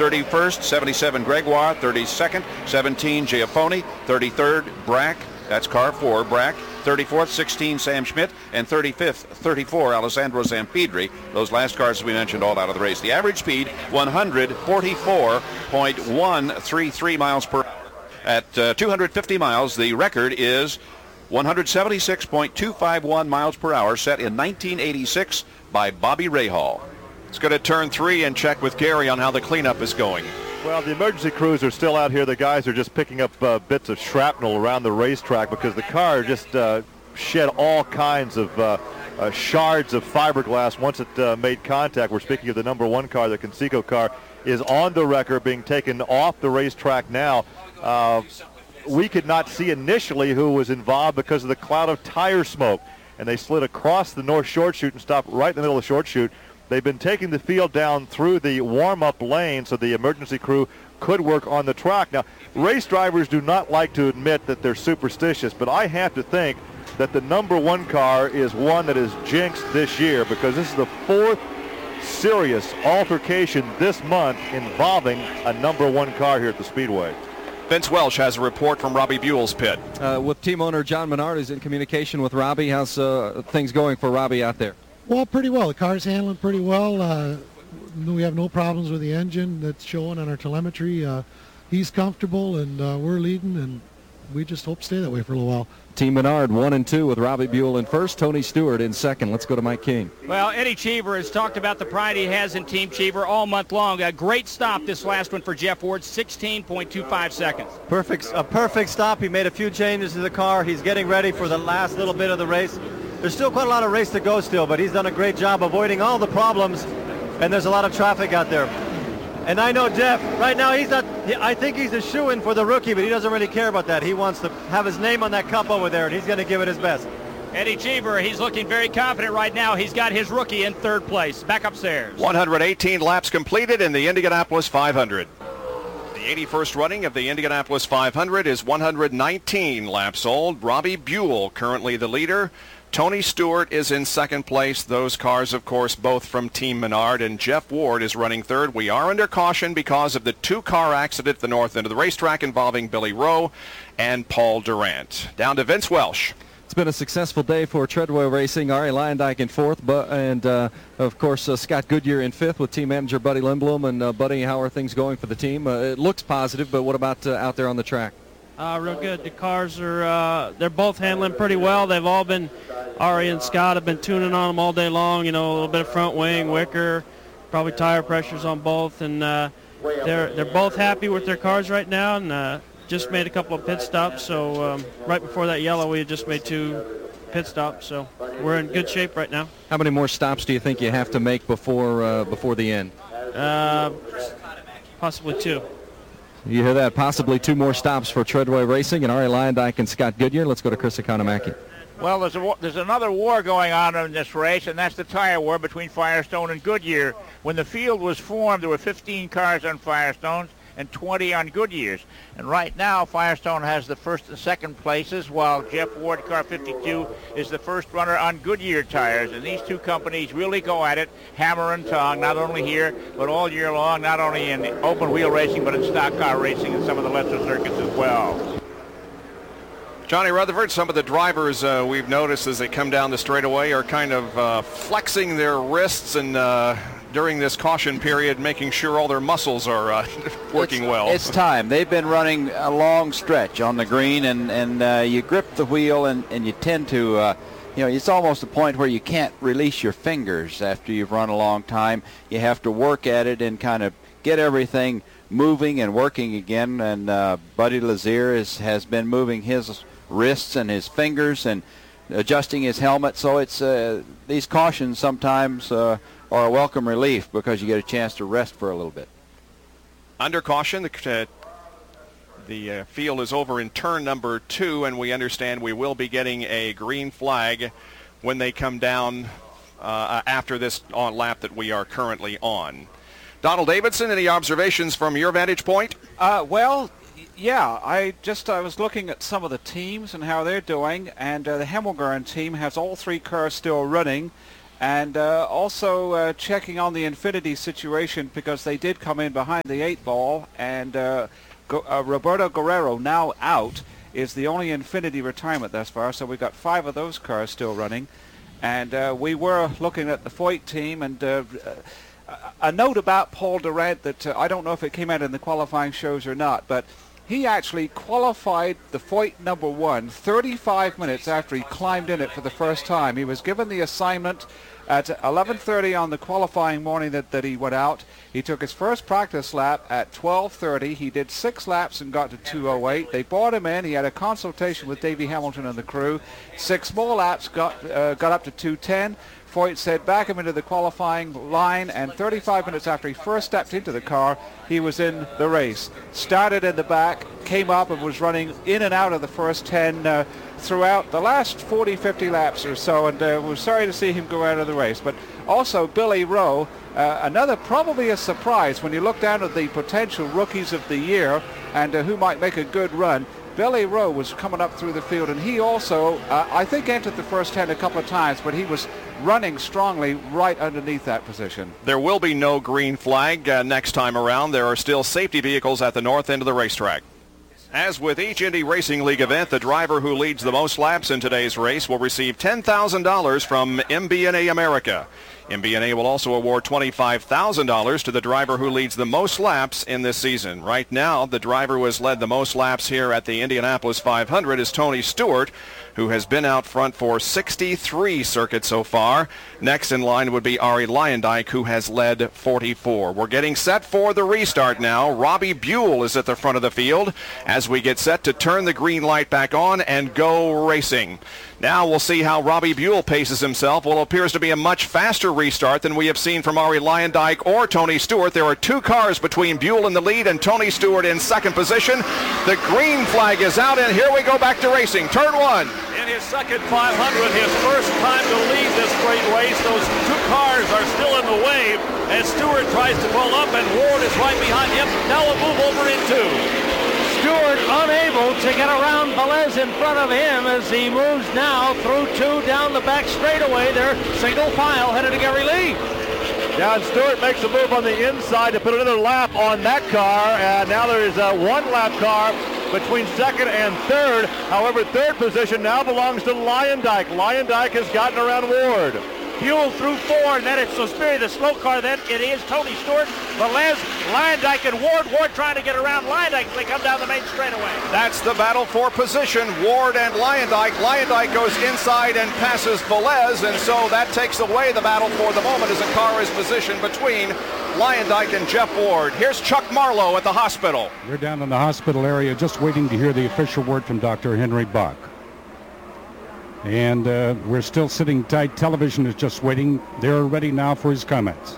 31st, 77 Gregoire. 32nd, 17 Giafoni. 33rd, Brack. That's car 4, Brack. 34th, 16 Sam Schmidt. And 35th, 34 Alessandro Zampidri. Those last cars, as we mentioned, all out of the race. The average speed, 144.133 miles per hour. At 250 miles, the record is 176.251 miles per hour, set in 1986 by Bobby Rahal. Let's go to turn 3 and check with Gary on how the cleanup is going. Well, the emergency crews are still out here. The guys are just picking up bits of shrapnel around the racetrack because the car just shed all kinds of shards of fiberglass once it made contact. We're speaking of the number 1 car, the Conseco car, is on the record, being taken off the racetrack now. We could not see initially who was involved because of the cloud of tire smoke, and they slid across the north short chute and stopped right in the middle of the short chute. They've been taking the field down through the warm-up lane so the emergency crew could work on the track. Now, race drivers do not like to admit that they're superstitious, but I have to think that the number 1 car is one that is jinxed this year, because this is the 4th serious altercation this month involving a number 1 car here at the Speedway. Vince Welch has a report from Robbie Buell's pit. With team owner John Menard is in communication with Robbie. How's things going for Robbie out there? Well, pretty well. The car's handling pretty well. We have no problems with the engine that's showing on our telemetry. He's comfortable, and we're leading, and we just hope to stay that way for a little while. Team Menard 1 and 2 with Robbie Buell in first, Tony Stewart in second. Let's go to Mike King. Well, Eddie Cheever has talked about the pride he has in Team Cheever all month long. A great stop this last one for Jeff Ward, 16.25 seconds. A perfect stop. He made a few changes to the car. He's getting ready for the last little bit of the race. There's still quite a lot of race to go still, but he's done a great job avoiding all the problems, and there's a lot of traffic out there. And I know Jeff, right now I think he's a shoo-in for the rookie, but he doesn't really care about that. He wants to have his name on that cup over there, and he's going to give it his best. Eddie Cheever, he's looking very confident right now. He's got his rookie in 3rd place. Back upstairs. 118 laps completed in the Indianapolis 500. The 81st running of the Indianapolis 500 is 119 laps old. Robbie Buell currently the leader. Tony Stewart is in 2nd place. Those cars, of course, both from Team Menard, and Jeff Ward is running 3rd. We are under caution because of the 2-car accident at the north end of the racetrack involving Billy Rowe and Paul Durant. Down to Vince Welch. It's been a successful day for Treadway Racing. Ari Leyendijk in 4th, and of course Scott Goodyear in 5th with team manager Buddy Lindblom. And Buddy, how are things going for the team? It looks positive, but what about out there on the track? Real good. The cars are they're both handling pretty well. They've all been, Ari and Scott have been tuning on them all day long. You know, a little bit of front wing, wicker, probably tire pressures on both, and they're both happy with their cars right now, and just made a couple of pit stops. So right before that yellow, we had just made 2 pit stops. So we're in good shape right now. How many more stops do you think you have to make before the end? Possibly 2. You hear that? Possibly 2 more stops for Treadway Racing and Ari Leyendijk and Scott Goodyear. Let's go to Chris Economaki. Well, there's another war going on in this race, and that's the tire war between Firestone and Goodyear. When the field was formed, there were 15 cars on Firestone's and 20 on Goodyear's. And right now, Firestone has the 1st and 2nd places, while Jeff Ward, car 52, is the first runner on Goodyear tires. And these 2 companies really go at it, hammer and tong, not only here, but all year long, not only in open wheel racing, but in stock car racing and some of the lesser circuits as well. Johnny Rutherford, some of the drivers we've noticed as they come down the straightaway are kind of flexing their wrists and during this caution period, making sure all their muscles are working well. It's time. They've been running a long stretch on the green, and you grip the wheel, and you tend to, it's almost a point where you can't release your fingers after you've run a long time. You have to work at it and kind of get everything moving and working again. And Buddy Lazier has been moving his wrists and his fingers and adjusting his helmet. So it's these cautions sometimes are a welcome relief because you get a chance to rest for a little bit. Under caution, the field is over in turn number 2, and we understand we will be getting a green flag when they come down after this lap that we are currently on. Donald Davidson, any observations from your vantage point? Yeah, I was looking at some of the teams and how they're doing, and the Hemmelgarn team has all 3 cars still running, And also checking on the Infinity situation, because they did come in behind the 8 ball, and Roberto Guerrero, now out, is the only Infinity retirement thus far. So we've got 5 of those cars still running. And we were looking at the Foyt team, and a note about Paul Durant that I don't know if it came out in the qualifying shows or not, but he actually qualified the Foyt number 1 35 minutes after he climbed in it for the first time. He was given the assignment at 11:30 on the qualifying morning that he went out. He took his first practice lap at 12:30. He did 6 laps and got to 2:08. They brought him in. He had a consultation with Davey Hamilton and the crew. 6 more laps, got up to 2:10. Foyt said back him into the qualifying line, and 35 minutes after he first stepped into the car, he was in the race. Started in the back, came up and was running in and out of the first 10 throughout the last 40, 50 laps or so, and we're sorry to see him go out of the race. But also Billy Rowe, another probably a surprise when you look down at the potential rookies of the year and who might make a good run. Billy Rowe was coming up through the field, and he also, I think, entered the first 10 a couple of times, but he was running strongly right underneath that position. There will be no green flag next time around. There are still safety vehicles at the north end of the racetrack. As with each Indy Racing League event, the driver who leads the most laps in today's race will receive $10,000 from MBNA America. MBNA will also award $25,000 to the driver who leads the most laps in this season. Right now, the driver who has led the most laps here at the Indianapolis 500 is Tony Stewart, who has been out front for 63 circuits so far. Next in line would be Arie Luyendyk, who has led 44. We're getting set for the restart now. Robbie Buell is at the front of the field as we get set to turn the green light back on and go racing. Now we'll see how Robbie Buell paces himself. Well, it appears to be a much faster restart than we have seen from Arie Luyendyk or Tony Stewart. There are 2 cars between Buell in the lead and Tony Stewart in second position. The green flag is out, and here we go back to racing. Turn 1. In his second 500, his first time to lead this great race. Those 2 cars are still in the wave as Stewart tries to pull up, and Ward is right behind him. Now we'll move over in 2. Stewart unable to get around Velez in front of him as he moves now through 2 down the back straightaway. They're single file headed to Gary Lee. Yeah, and Stewart makes a move on the inside to put another lap on that car, and now there is a 1-lap car between second and third. However, third position now belongs to Luyendyk. Luyendyk has gotten around Ward. Buell through 4, and then it's Suspiri, the slow car. Then it is Tony Stewart, Velez, Luyendyk, and Ward. Ward trying to get around Luyendyk as they come down the main straightaway. That's the battle for position, Ward and Luyendyk. Luyendyk goes inside and passes Velez, and so that takes away the battle for the moment as a car is positioned between Luyendyk and Jeff Ward. Here's Chuck Marlowe at the hospital. We're down in the hospital area just waiting to hear the official word from Dr. Henry Buck. And we're still sitting tight. Television is just waiting. They're ready now for his comments.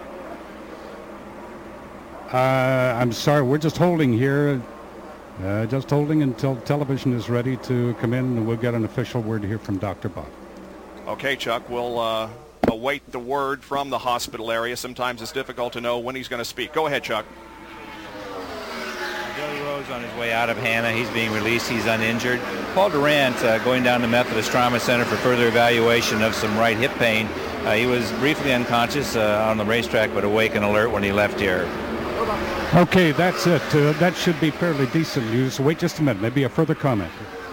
I'm sorry, we're just holding here. Just holding until television is ready to come in, and we'll get an official word here from Dr. Buck. Okay, Chuck, we'll await the word from the hospital area. Sometimes it's difficult to know when he's going to speak. Go ahead, Chuck. Billy Rowe's on his way out of Hannah. He's being released. He's uninjured. Paul Durant going down to Methodist Trauma Center for further evaluation of some right hip pain. He was briefly unconscious on the racetrack, but awake and alert when he left here. Okay, that's it. That should be fairly decent news. Wait just a minute. Maybe a further comment.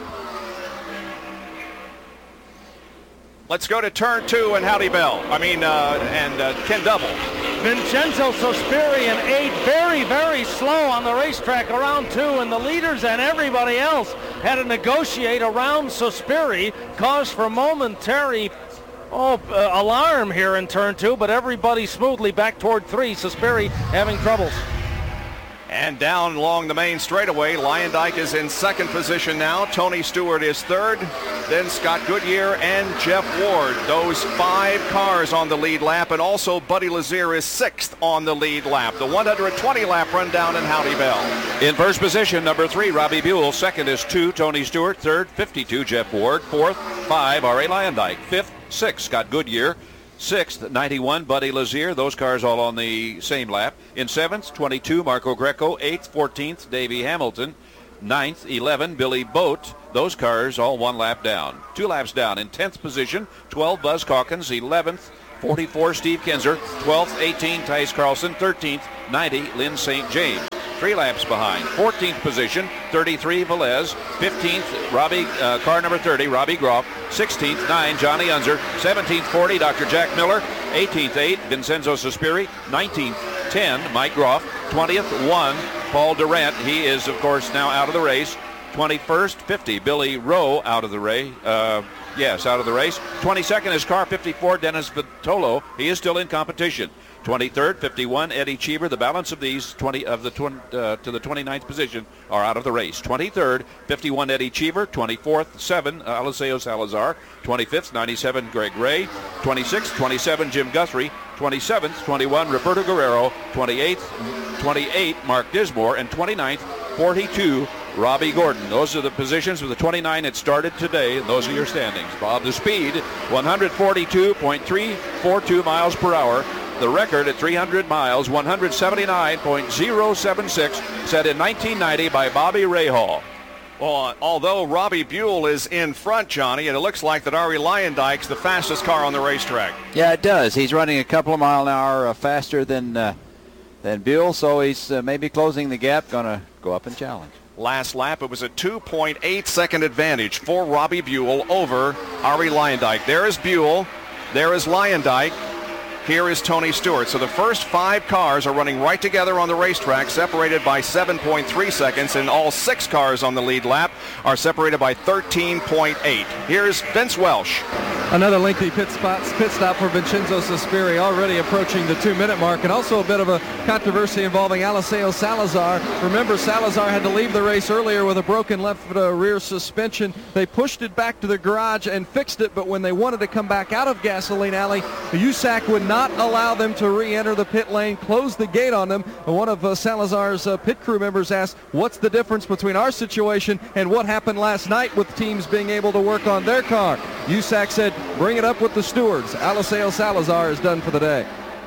Let's go to turn 2 and Howdy Bell. And Ken Double. Vincenzo Suspiri in 8, very, very slow on the racetrack around 2, and the leaders and everybody else had to negotiate around Suspiri, caused for momentary alarm here in turn 2, but everybody smoothly back toward 3. Suspiri having troubles. And down along the main straightaway, Luyendyk is in second position now. Tony Stewart is third. Then Scott Goodyear and Jeff Ward. Those 5 cars on the lead lap. And also Buddy Lazier is 6th on the lead lap. The 120-lap rundown in Howdy Bell. In first position, number 3, Robbie Buell. Second is 2, Tony Stewart. Third, 52, Jeff Ward. Fourth, 5, Arie Luyendyk. Fifth, 6, Scott Goodyear. 6th, 91, Buddy Lazier. Those cars all on the same lap. In 7th, 22, Marco Greco. 8th, 14th, Davey Hamilton. 9th, 11, Billy Boat. Those cars all 1 lap down. 2 laps down. In 10th position, 12, Buzz Calkins. 11th, 44, Steve Kinzer. 12th, 18, Tice Carlson. 13th, 90, Lynn St. James. 3 laps behind. 14th position, 33, Velez. 15th, car number 30, Robbie Groff. 16th, 9, Johnny Unser. 17th, 40, Dr. Jack Miller. 18th, 8, Vincenzo Sospiri. 19th, 10, Mike Groff. 20th, 1, Paul Durant. He is, of course, now out of the race. 21st, 50, Billy Rowe out of the race. Out of the race. 22nd is car 54, Dennis Vitolo. He is still in competition. 23rd, 51, Eddie Cheever. The balance of these to the 29th position are out of the race. 23rd, 51, Eddie Cheever. 24th, 7, Eliseo Salazar. 25th, 97, Greg Ray. 26th, 27, Jim Guthrie. 27th, 21, Roberto Guerrero. 28, Mark Dismore. And 29th, 42, Robbie Gordon. Those are the positions with the 29 that started today. And those are your standings. Bob, the speed, 142.342 miles per hour. The record at 300 miles, 179.076, set in 1990 by Bobby Rahal. Well, although Robbie Buell is in front, Johnny, and it looks like that Arie Luyendyk's the fastest car on the racetrack. Yeah, it does. He's running a couple of mile an hour faster than Buell, so he's maybe closing the gap, going to go up and challenge. Last lap, it was a 2.8-second advantage for Robbie Buell over Arie Luyendyk. There is Buell. There is Luyendyk. Here is Tony Stewart. So the first 5 cars are running right together on the racetrack, separated by 7.3 seconds, and all 6 cars on the lead lap are separated by 13.8. Here's Vince Welsh. Another lengthy pit stop for Vincenzo Sospiri, already approaching the 2-minute mark, and also a bit of a controversy involving Eliseo Salazar. Remember, Salazar had to leave the race earlier with a broken left rear suspension. They pushed it back to the garage and fixed it, but when they wanted to come back out of Gasoline Alley, USAC would not allow them to re-enter the pit lane, close the gate on them. One of Salazar's pit crew members asked, what's the difference between our situation and what happened last night with teams being able to work on their car? USAC said, bring it up with the stewards. Eliseo Salazar is done for the day.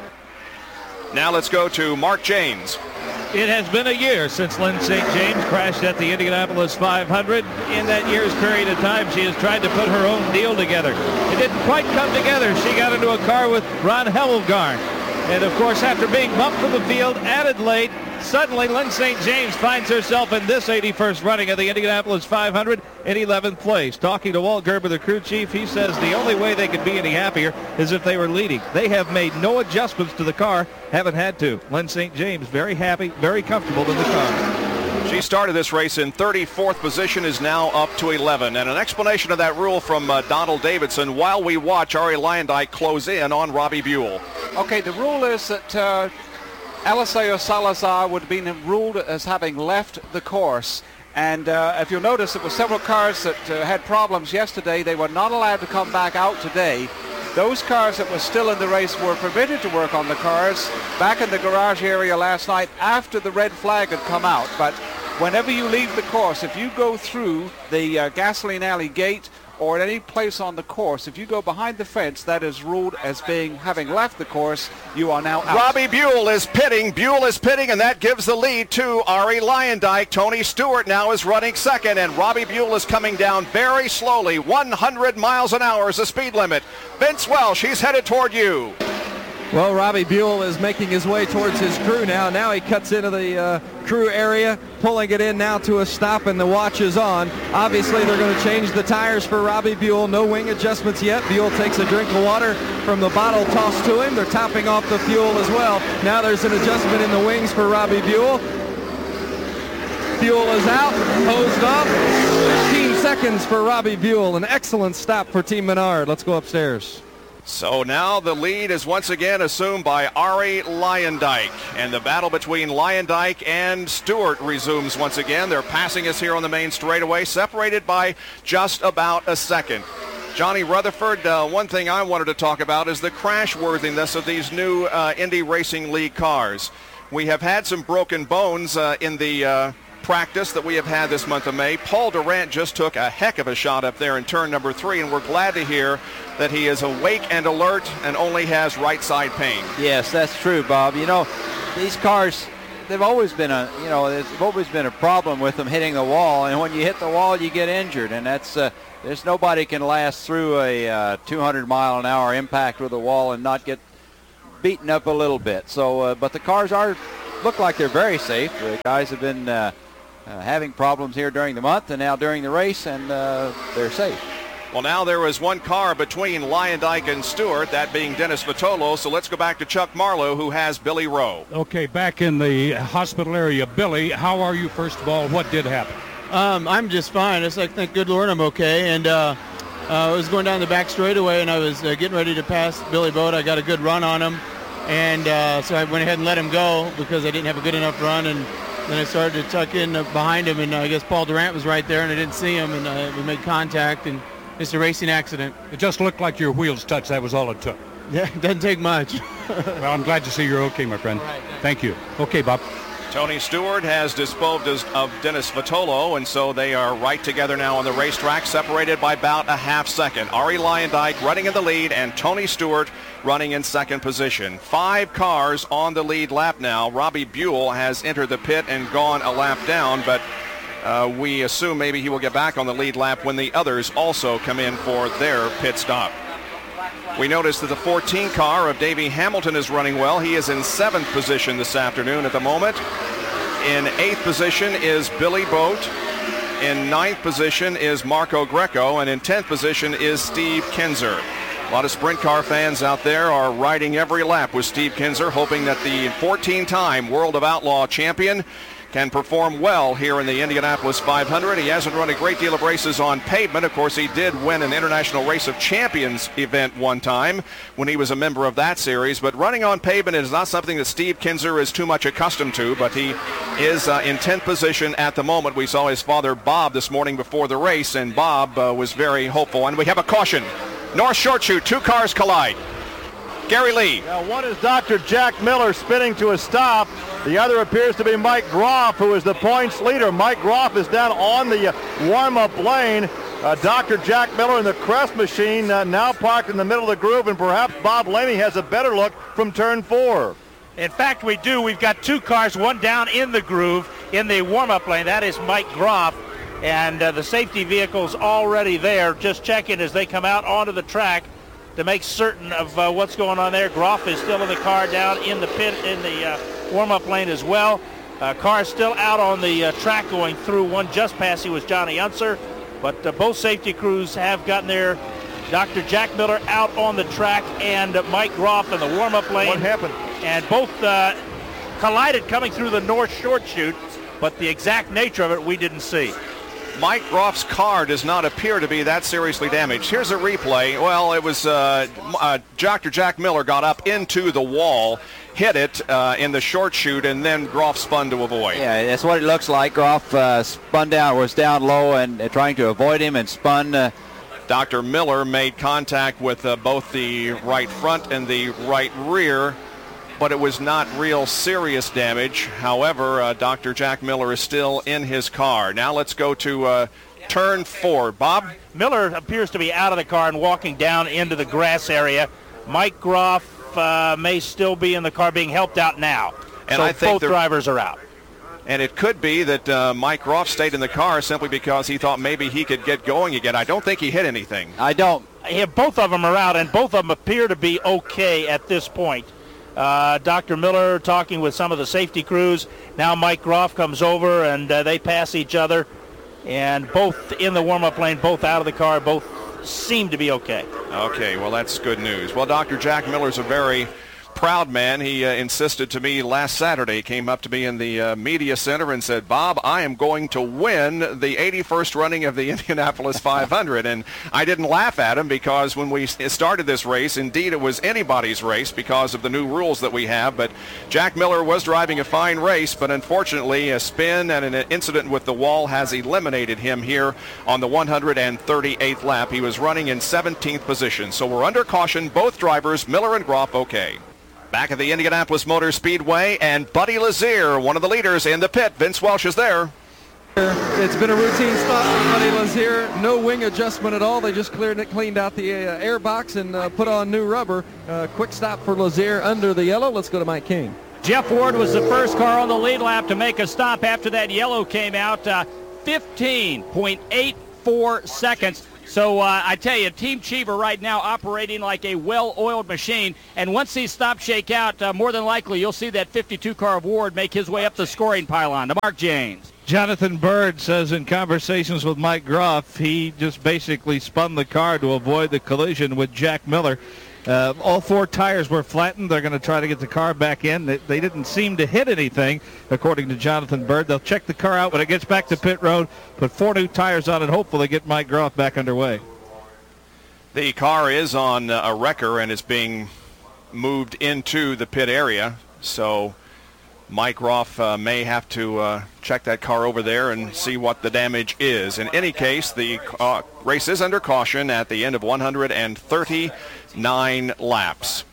Now let's go to Mark James. It has been a year since Lynn St. James crashed at the Indianapolis 500. In that year's period of time, she has tried to put her own deal together. It didn't quite come together. She got into a car with Ron Hemmelgarn. And, of course, after being bumped from the field, added late, suddenly Lynn St. James finds herself in this 81st running of the Indianapolis 500 in 11th place. Talking to Walt Gerber, the crew chief, he says the only way they could be any happier is if they were leading. They have made no adjustments to the car, haven't had to. Lynn St. James very happy, very comfortable in the car. She started this race in 34th position, is now up to 11. And an explanation of that rule from Donald Davidson while we watch Arie Luyendyk close in on Robbie Buell. Okay, the rule is that Eliseo Salazar would have been ruled as having left the course. And if you'll notice, there were several cars that had problems yesterday. They were not allowed to come back out today. Those cars that were still in the race were permitted to work on the cars back in the garage area last night after the red flag had come out. But whenever you leave the course, if you go through the Gasoline Alley gate or at any place on the course, if you go behind the fence, that is ruled as having left the course. You are now out. Robbie Buell is pitting. And that gives the lead to Arie Luyendyk. Tony Stewart now is running second, and Robbie Buell is coming down very slowly. 100 miles an hour is the speed limit. Vince Welsh, he's headed toward you. Well, Robbie Buell is making his way towards his crew now. Now he cuts into the crew area, pulling it in now to a stop, and the watch is on. Obviously, they're going to change the tires for Robbie Buell. No wing adjustments yet. Buell takes a drink of water from the bottle tossed to him. They're topping off the fuel as well. Now there's an adjustment in the wings for Robbie Buell. Buell is out, hosed off. 15 seconds for Robbie Buell. An excellent stop for Team Menard. Let's go upstairs. So now the lead is once again assumed by Arie Luyendyk. And the battle between Luyendyk and Stewart resumes once again. They're passing us here on the main straightaway, separated by just about a second. Johnny Rutherford, one thing I wanted to talk about is the crash worthiness of these new Indy Racing League cars. We have had some broken bones in the practice that we have had this month of May. Paul Durant just took a heck of a shot up there in turn number 3, and we're glad to hear that he is awake and alert and only has right side pain. Yes, that's true, Bob. You know, these cars, they've always been there's always been a problem with them hitting the wall, and when you hit the wall, you get injured, and that's there's nobody can last through a 200-mile-an-hour impact with a wall and not get beaten up a little bit. So, but the cars look like they're very safe. The guys have been having problems here during the month and now during the race, and they're safe. Well, now there is one car between Leyendijk and Stewart, that being Dennis Vitolo. So let's go back to Chuck Marlowe, who has Billy Rowe. Okay, back in the hospital area. Billy, how are you, first of all? What did happen? I'm just fine. It's like, thank good Lord I'm okay. And I was going down the back straightaway, and I was getting ready to pass Billy Boat. I got a good run on him. And so I went ahead and let him go because I didn't have a good enough run. And then I started to tuck in behind him, and I guess Paul Durant was right there, and I didn't see him, and we made contact, and it's a racing accident. It just looked like your wheels touched. That was all it took. Yeah, it doesn't take much. Well, I'm glad to see you're okay, my friend. Right, thank you. Okay, Bob. Tony Stewart has disposed of Dennis Vitolo, and so they are right together now on the racetrack, separated by about a half second. Arie Leyendijk running in the lead, and Tony Stewart running in second position. 5 cars on the lead lap now. Robbie Buell has entered the pit and gone a lap down, but we assume maybe he will get back on the lead lap when the others also come in for their pit stop. We notice that the 14 car of Davey Hamilton is running well. He is in 7th position this afternoon at the moment. In 8th position is Billy Boat. In 9th position is Marco Greco. And in 10th position is Steve Kinzer. A lot of sprint car fans out there are riding every lap with Steve Kinzer, hoping that the 14-time World of Outlaw champion can perform well here in the Indianapolis 500. He hasn't run a great deal of races on pavement. Of course, he did win an International Race of Champions event one time when he was a member of that series. But running on pavement is not something that Steve Kinzer is too much accustomed to, but he is in 10th position at the moment. We saw his father, Bob, this morning before the race, and Bob was very hopeful. And we have a caution. North Short Chute, 2 cars collide. Gary Lee. Now, one is Dr. Jack Miller spinning to a stop. The other appears to be Mike Groff, who is the points leader. Mike Groff is down on the warm-up lane. Dr. Jack Miller in the Crest machine now parked in the middle of the groove, and perhaps Bob Laney has a better look from turn 4. In fact, we do. We've got 2 cars, one down in the groove in the warm-up lane. That is Mike Groff, and the safety vehicle's already there, just checking as they come out onto the track to make certain of what's going on there. Groff is still in the car down in the pit in the warm-up lane as well. Car still out on the track going through. One just passing was Johnny Unser, but both safety crews have gotten there. Dr. Jack Miller out on the track and Mike Groff in the warm-up lane. What happened? And both collided coming through the North Short Chute, but the exact nature of it we didn't see. Mike Groff's car does not appear to be that seriously damaged. Here's a replay. Well, it was Dr. Jack Miller got up into the wall, hit it in the short chute, and then Groff spun to avoid. Yeah, that's what it looks like. Groff spun down, was down low and trying to avoid him and spun. Dr. Miller made contact with both the right front and the right rear, but it was not real serious damage. However, Dr. Jack Miller is still in his car. Now let's go to turn 4. Bob? Miller appears to be out of the car and walking down into the grass area. Mike Groff may still be in the car being helped out now. And so I think both drivers are out. And it could be that Mike Groff stayed in the car simply because he thought maybe he could get going again. I don't think he hit anything. I don't. Yeah, both of them are out, and both of them appear to be okay at this point. Dr. Miller talking with some of the safety crews. Now Mike Groff comes over, and they pass each other. And both in the warm-up lane, both out of the car, both seem to be okay. Okay, well, that's good news. Well, Dr. Jack Miller's a very proud man. He insisted to me last Saturday, came up to me in the media center and said, Bob, I am going to win the 81st running of the Indianapolis 500. And I didn't laugh at him because when we started this race, indeed it was anybody's race because of the new rules that we have. But Jack Miller was driving a fine race, but unfortunately a spin and an incident with the wall has eliminated him here on the 138th lap. He was running in 17th position. So we're under caution, both drivers, Miller and Groff, okay. Back at the Indianapolis Motor Speedway, and Buddy Lazier, one of the leaders in the pit. Vince Welch is there. It's been a routine stop for Buddy Lazier. No wing adjustment at all. They just cleaned out the air box and put on new rubber. Quick stop for Lazier under the yellow. Let's go to Mike King. Jeff Ward was the first car on the lead lap to make a stop after that yellow came out. 15.84 seconds. So I tell you, Team Cheever right now operating like a well-oiled machine. And once these stops shake out, more than likely you'll see that 52 car of Ward make his way up the scoring pylon. To Mark James. Jonathan Bird says in conversations with Mike Groff, he just basically spun the car to avoid the collision with Jack Miller. All 4 tires were flattened. They're going to try to get the car back in. They didn't seem to hit anything, according to Jonathan Bird. They'll check the car out when it gets back to pit road, put 4 new tires on it, hopefully get Mike Groff back underway. The car is on a wrecker and is being moved into the pit area, so Mike Groff may have to check that car over there and see what the damage is. In any case, the race is under caution at the end of 139 laps.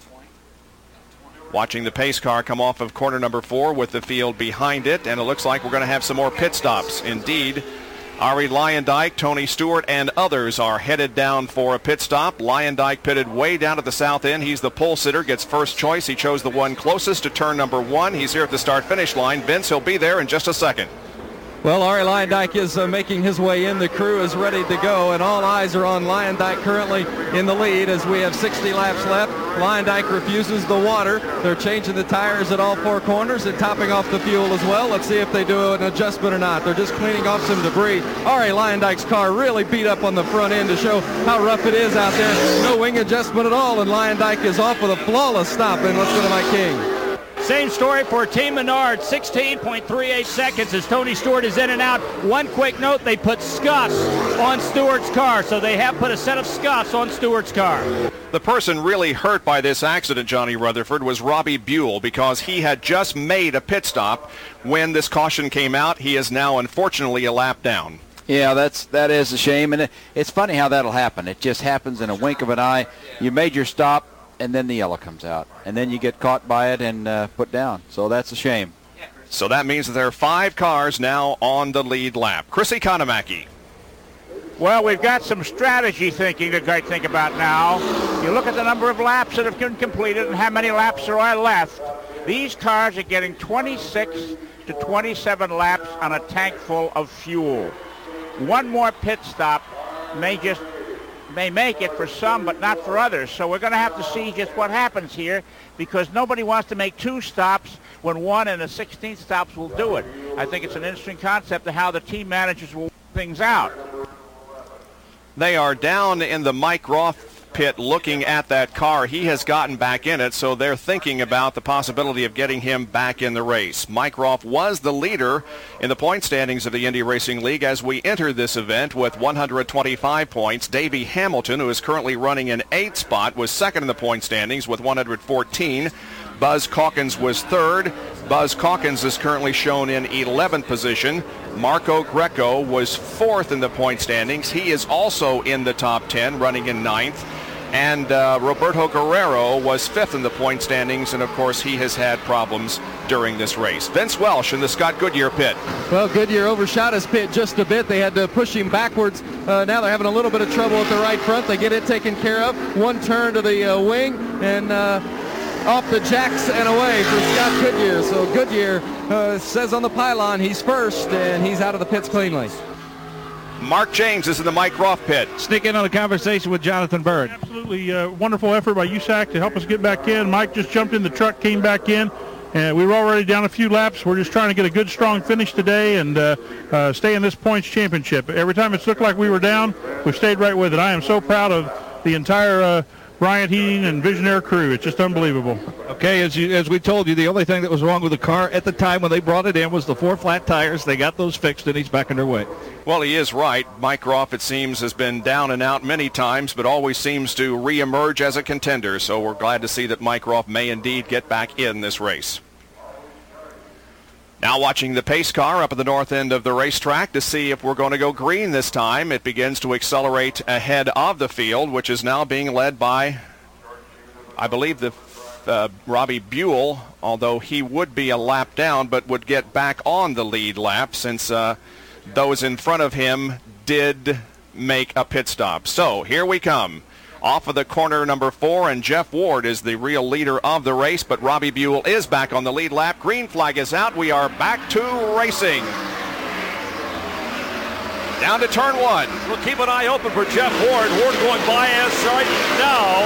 Watching the pace car come off of corner number 4 with the field behind it, and it looks like we're going to have some more pit stops. Indeed, Arie Luyendyk, Tony Stewart, and others are headed down for a pit stop. Luyendyk pitted way down at the south end. He's the pole sitter, gets first choice. He chose the one closest to turn number 1. He's here at the start-finish line. Vince, he'll be there in just a second. Well, Arie Luyendyk is making his way in. The crew is ready to go, and all eyes are on Luyendyk currently in the lead as we have 60 laps left. Luyendyk refuses the water. They're changing the tires at all 4 corners and topping off the fuel as well. Let's see if they do an adjustment or not. They're just cleaning off some debris. Arie Luyendyk's car really beat up on the front end to show how rough it is out there. No wing adjustment at all, and Luyendyk is off with a flawless stop. And let's go to Mike King. Same story for Team Menard, 16.38 seconds as Tony Stewart is in and out. One quick note, they put scuffs on Stewart's car, so they have put a set of scuffs on Stewart's car. The person really hurt by this accident, Johnny Rutherford, was Robbie Buell, because he had just made a pit stop when this caution came out. He is now, unfortunately, a lap down. Yeah, that is a shame, and it's funny how that'll happen. It just happens in a wink of an eye. You made your stop, and then the yellow comes out, and then you get caught by it and put down. So that's a shame. So that means that there are 5 cars now on the lead lap. Chrissy Konamaki. Well, we've got some strategy thinking to think about now. You look at the number of laps that have been completed and how many laps there are left. These cars are getting 26 to 27 laps on a tank full of fuel. One more pit stop may make it for some, but not for others. So we're going to have to see just what happens here, because nobody wants to make 2 stops when 1 and a 16th stops will do it. I think it's an interesting concept of how the team managers will work things out. They are down in the Mike Groff pit looking at that car. He has gotten back in it, so they're thinking about the possibility of getting him back in the race. Mike Groff was the leader in the point standings of the Indy Racing League as we enter this event with 125 points. Davey Hamilton, who is currently running in 8th spot, was second in the point standings with 114. Buzz Calkins was third. Buzz Calkins is currently shown in 11th position. Marco Greco was 4th in the point standings. He is also in the top 10, running in 9th. And Roberto Guerrero was 5th in the point standings, and of course he has had problems during this race. Vince Welsh in the Scott Goodyear pit. Well, Goodyear overshot his pit just a bit. They had to push him backwards. Now they're having a little bit of trouble at the right front. They get it taken care of. One turn to the wing, and off the jacks and away for Scott Goodyear. So Goodyear says on the pylon he's first, and he's out of the pits cleanly. Mark James is in the Mike Groff pit. Sneak in on a conversation with Jonathan Bird. Absolutely wonderful effort by USAC to help us get back in. Mike just jumped in the truck, came back in, and we were already down a few laps. We're just trying to get a good, strong finish today and stay in this points championship. Every time it's looked like we were down, we stayed right with it. I am so proud of the entire Bryant Heating and Visionaire crew. It's just unbelievable. Okay, as we told you, the only thing that was wrong with the car at the time when they brought it in was the 4 flat tires. They got those fixed, and he's back underway. Well, he is right. Mike Groff, it seems, has been down and out many times, but always seems to reemerge as a contender. So we're glad to see that Mike Groff may indeed get back in this race. Now watching the pace car up at the north end of the racetrack to see if we're going to go green this time. It begins to accelerate ahead of the field, which is now being led by, I believe, Robbie Buell, although he would be a lap down but would get back on the lead lap since those in front of him did make a pit stop. So here we come. off of the corner number 4, and Jeff Ward is the real leader of the race, but Robbie Buell is back on the lead lap. Green flag is out. We are back to racing. Down to turn 1. We'll keep an eye open for Jeff Ward. Ward going by us right now.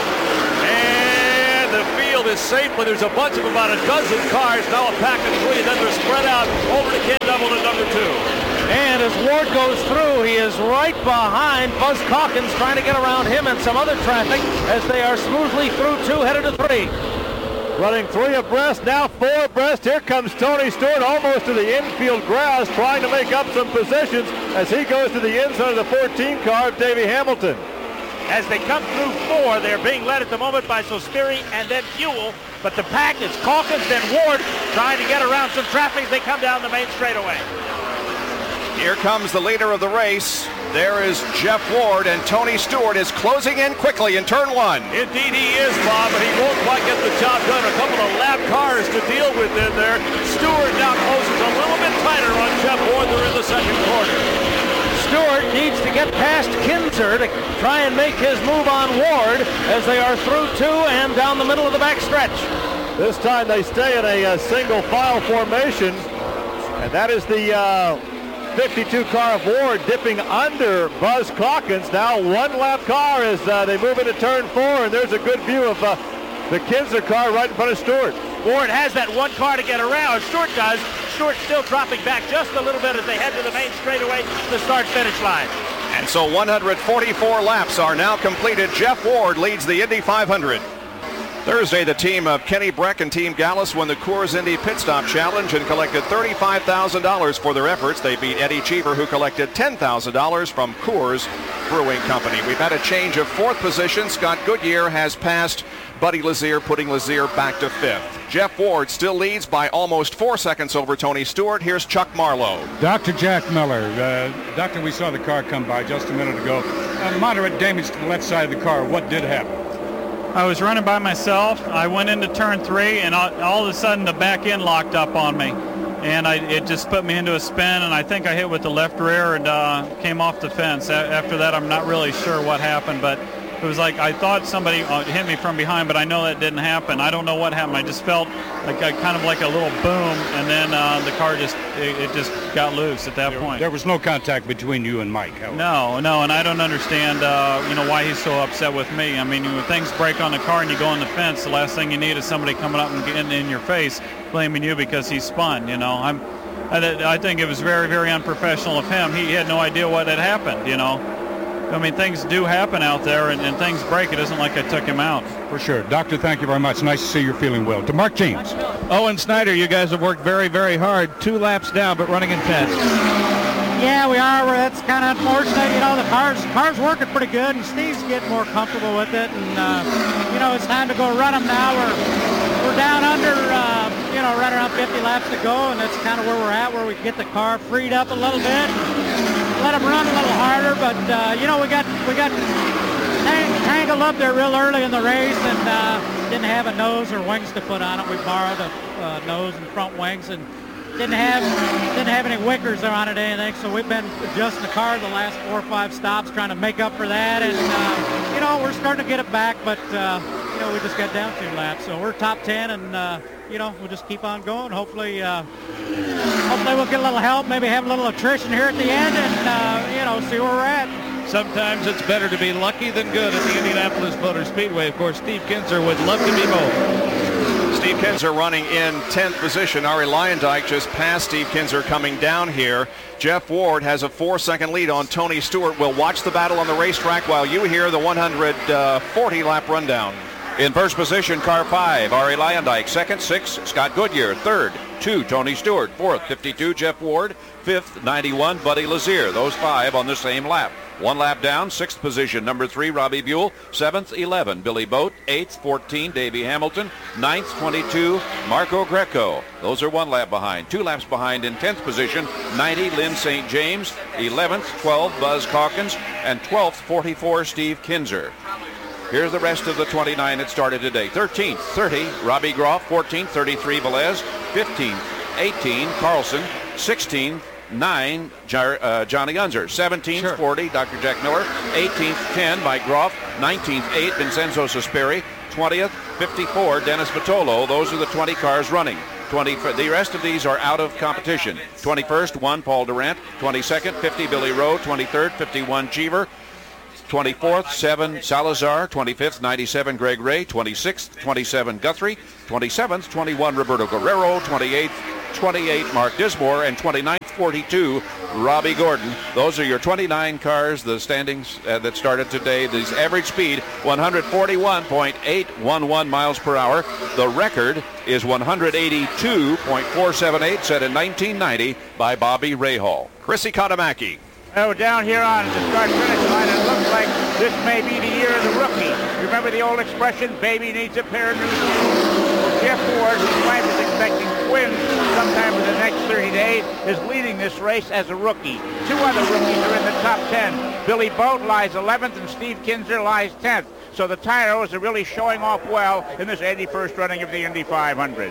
And the field is safe, but there's a bunch of about a dozen cars. Now a pack of 3. Then they're spread out over to Ken Neville to number 2. And as Ward goes through, he is right behind Buzz Calkins, trying to get around him and some other traffic as they are smoothly through 2, headed to 3. Running 3 abreast, now 4 abreast. Here comes Tony Stewart almost to the infield grass, trying to make up some positions as he goes to the inside of the 14 car of Davey Hamilton. As they come through 4, they're being led at the moment by Sospiri and then Buell. But the pack is Calkins, then Ward, trying to get around some traffic as they come down the main straightaway. Here comes the leader of the race. There is Jeff Ward, and Tony Stewart is closing in quickly in turn 1. Indeed he is, Bob, but he won't quite get the job done. A couple of lap cars to deal with in there. Stewart now closes a little bit tighter on Jeff Ward. They're in the second quarter. Stewart needs to get past Kinzer to try and make his move on Ward as they are through 2 and down the middle of the backstretch. This time they stay in a single file formation, and that is the 52 car of Ward dipping under Buzz Calkins. Now 1 lap car as they move into turn 4, and there's a good view of the Kinzer car right in front of Stewart. Ward has that 1 car to get around. Stewart does. Stewart still dropping back just a little bit as they head to the main straightaway, the start-finish line. And so 144 laps are now completed. Jeff Ward leads the Indy 500. Thursday, the team of Kenny Breck and Team Gallus won the Coors Indy Pit Stop Challenge and collected $35,000 for their efforts. They beat Eddie Cheever, who collected $10,000 from Coors Brewing Company. We've had a change of 4th position. Scott Goodyear has passed Buddy Lazier, putting Lazier back to 5th. Jeff Ward still leads by almost 4 seconds over Tony Stewart. Here's Chuck Marlowe. Dr. Jack Miller. Doctor, we saw the car come by just a minute ago. Moderate damage to the left side of the car. What did happen? I was running by myself. I went into turn 3, and all of a sudden the back end locked up on me. And it just put me into a spin, and I think I hit with the left rear and came off the fence. After that, I'm not really sure what happened, but it was like I thought somebody hit me from behind, but I know that didn't happen. I don't know what happened. I just felt like kind of like a little boom, and then the car just got loose at that point. There was no contact between you and Mike, however. No, and I don't understand why he's so upset with me. I mean, when things break on the car and you go on the fence, the last thing you need is somebody coming up and getting in your face blaming you because he spun. I think it was very, very unprofessional of him. He had no idea what had happened. I mean, things do happen out there, and things break. It isn't like I took him out. For sure. Doctor, thank you very much. Nice to see you're feeling well. To Mark James. Owen Snyder, you guys have worked very, very hard. 2 laps down, but running in 10th. Yeah, we are. That's kind of unfortunate. The car's working pretty good, and Steve's getting more comfortable with it. And, it's time to go run them now. We're down under, right around 50 laps to go, and that's kind of where we're at, where we can get the car freed up a little bit. Let them run a little harder, but we got tangled up there real early in the race and didn't have a nose or wings to put on it. We borrowed the nose and front wings and didn't have any wickers on it or anything. So we've been adjusting the car the last 4 or 5 stops, trying to make up for that. And we're starting to get it back, but we just got down 2 laps. So we're top 10, and we'll just keep on going. Hopefully we'll get a little help, maybe have a little attrition here at the end, and see where we're at. Sometimes it's better to be lucky than good at the Indianapolis Motor Speedway. Of course, Steve Kinzer would love to be both. Steve Kinzer running in 10th position. Ari Leyendijk just passed Steve Kinzer coming down here. Jeff Ward has a 4-second lead on Tony Stewart. We'll watch the battle on the racetrack while you hear the 140-lap rundown. In first position, car 5, Ari Leyendijk. Second, 6, Scott Goodyear. Third, 2, Tony Stewart. Fourth, 52, Jeff Ward. Fifth, 91, Buddy Lazier. Those 5 on the same lap. 1 lap down, 6th position, number 3, Robbie Buell. 7th, 11, Billy Boat. 8th, 14, Davey Hamilton. 9th, 22, Marco Greco. Those are 1 lap behind. 2 laps behind in 10th position, 90, Lynn St. James. 11th, 12, Buzz Calkins. And 12th, 44, Steve Kinzer. Here's the rest of the 29 that started today. 13th, 30, Robbie Groff. 14th, 33, Velez. 15th, 18, Carlson. 16th, 9, Johnny Unser. 17th, 40, Dr. Jack Miller. 18th, 10, Mike Groff. 19th, 8, Vincenzo Sospiri. 20th, 54, Dennis Vitolo. Those are the 20 cars running. The rest of these are out of competition. 21st, 1, Paul Durant. 22nd, 50, Billy Rowe. 23rd, 51, Cheever. 24th, 7, Salazar. 25th, 97, Greg Ray. 26th, 27, Guthrie. 27th, 21, Roberto Guerrero. 28th, 28, Mark Dismore. And 29th, 42, Robbie Gordon. Those are your 29 cars, the standings that started today. The average speed, 141.811 miles per hour. The record is 182.478, set in 1990 by Bobby Rahal. Chrissy Katamaki. Oh, down here on the start-finish line, it looks like this may be the year of the rookie. You remember the old expression, baby needs a pair of new shoes? Well, Jeff Ward, whose wife is expecting twins sometime in the next 30 days, is leading this race as a rookie. 2 other rookies are in the top 10. Billy Boat lies 11th and Steve Kinzer lies 10th. So the Tyros are really showing off well in this 81st running of the Indy 500.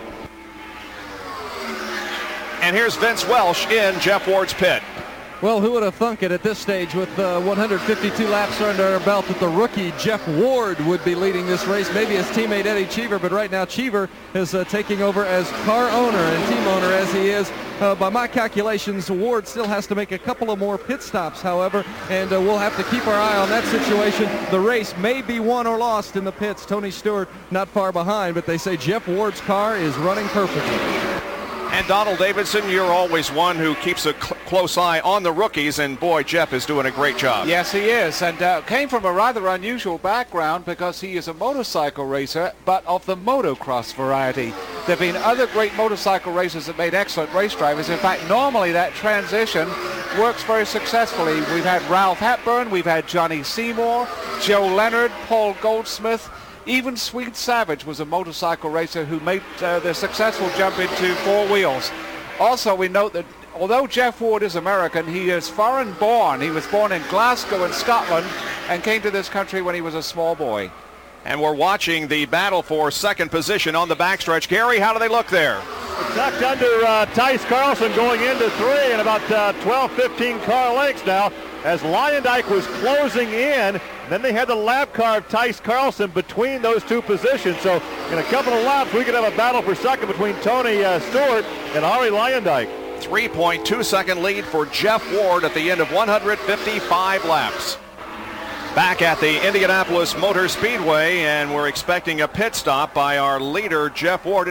And here's Vince Welsh in Jeff Ward's pit. Well, who would have thunk it at this stage with 152 laps under our belt that the rookie Jeff Ward would be leading this race, maybe his teammate Eddie Cheever, but right now Cheever is taking over as car owner and team owner as he is. By my calculations, Ward still has to make a couple of more pit stops, however, and we'll have to keep our eye on that situation. The race may be won or lost in the pits. Tony Stewart not far behind, but they say Jeff Ward's car is running perfectly. And Donald Davidson, you're always one who keeps a close eye on the rookies, and boy, Jeff is doing a great job. Yes, he is, and came from a rather unusual background because he is a motorcycle racer, but of the motocross variety. There have been other great motorcycle racers that made excellent race drivers. In fact, normally that transition works very successfully. We've had Ralph Hepburn, we've had Johnny Seymour, Joe Leonard, Paul Goldsmith. Even Sweet Savage was a motorcycle racer who made the successful jump into 4 wheels. Also, we note that although Jeff Ward is American, he is foreign born. He was born in Glasgow in Scotland and came to this country when he was a small boy. And we're watching the battle for second position on the backstretch. Gary, how do they look there? Tucked under Tice Carlson going into 3 and about 12-15 car lengths now as Leyendijk was closing in. Then they had the lap car of Tice Carlson between those 2 positions. So in a couple of laps, we could have a battle for second between Tony Stewart and Arie Leyendijk. 3.2-second lead for Jeff Ward at the end of 155 laps. Back at the Indianapolis Motor Speedway, and we're expecting a pit stop by our leader, Jeff Ward.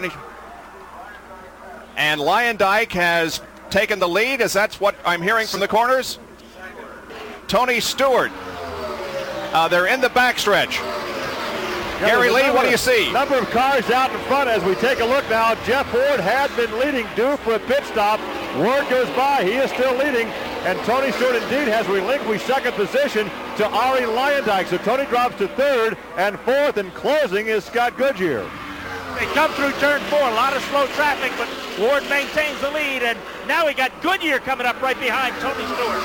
And Leyendijk has taken the lead, as that's what I'm hearing from the corners. Tony Stewart. They're in the backstretch. Gary Lee, what do you see? Number of cars out in front as we take a look now. Jeff Ward had been leading, due for a pit stop. Ward goes by. He is still leading. And Tony Stewart indeed has relinquished second position to Arie Leyendijk. So Tony drops to 3rd, and 4th and closing is Scott Goodyear. They come through turn 4, a lot of slow traffic, but Ward maintains the lead. And now we got Goodyear coming up right behind Tony Stewart.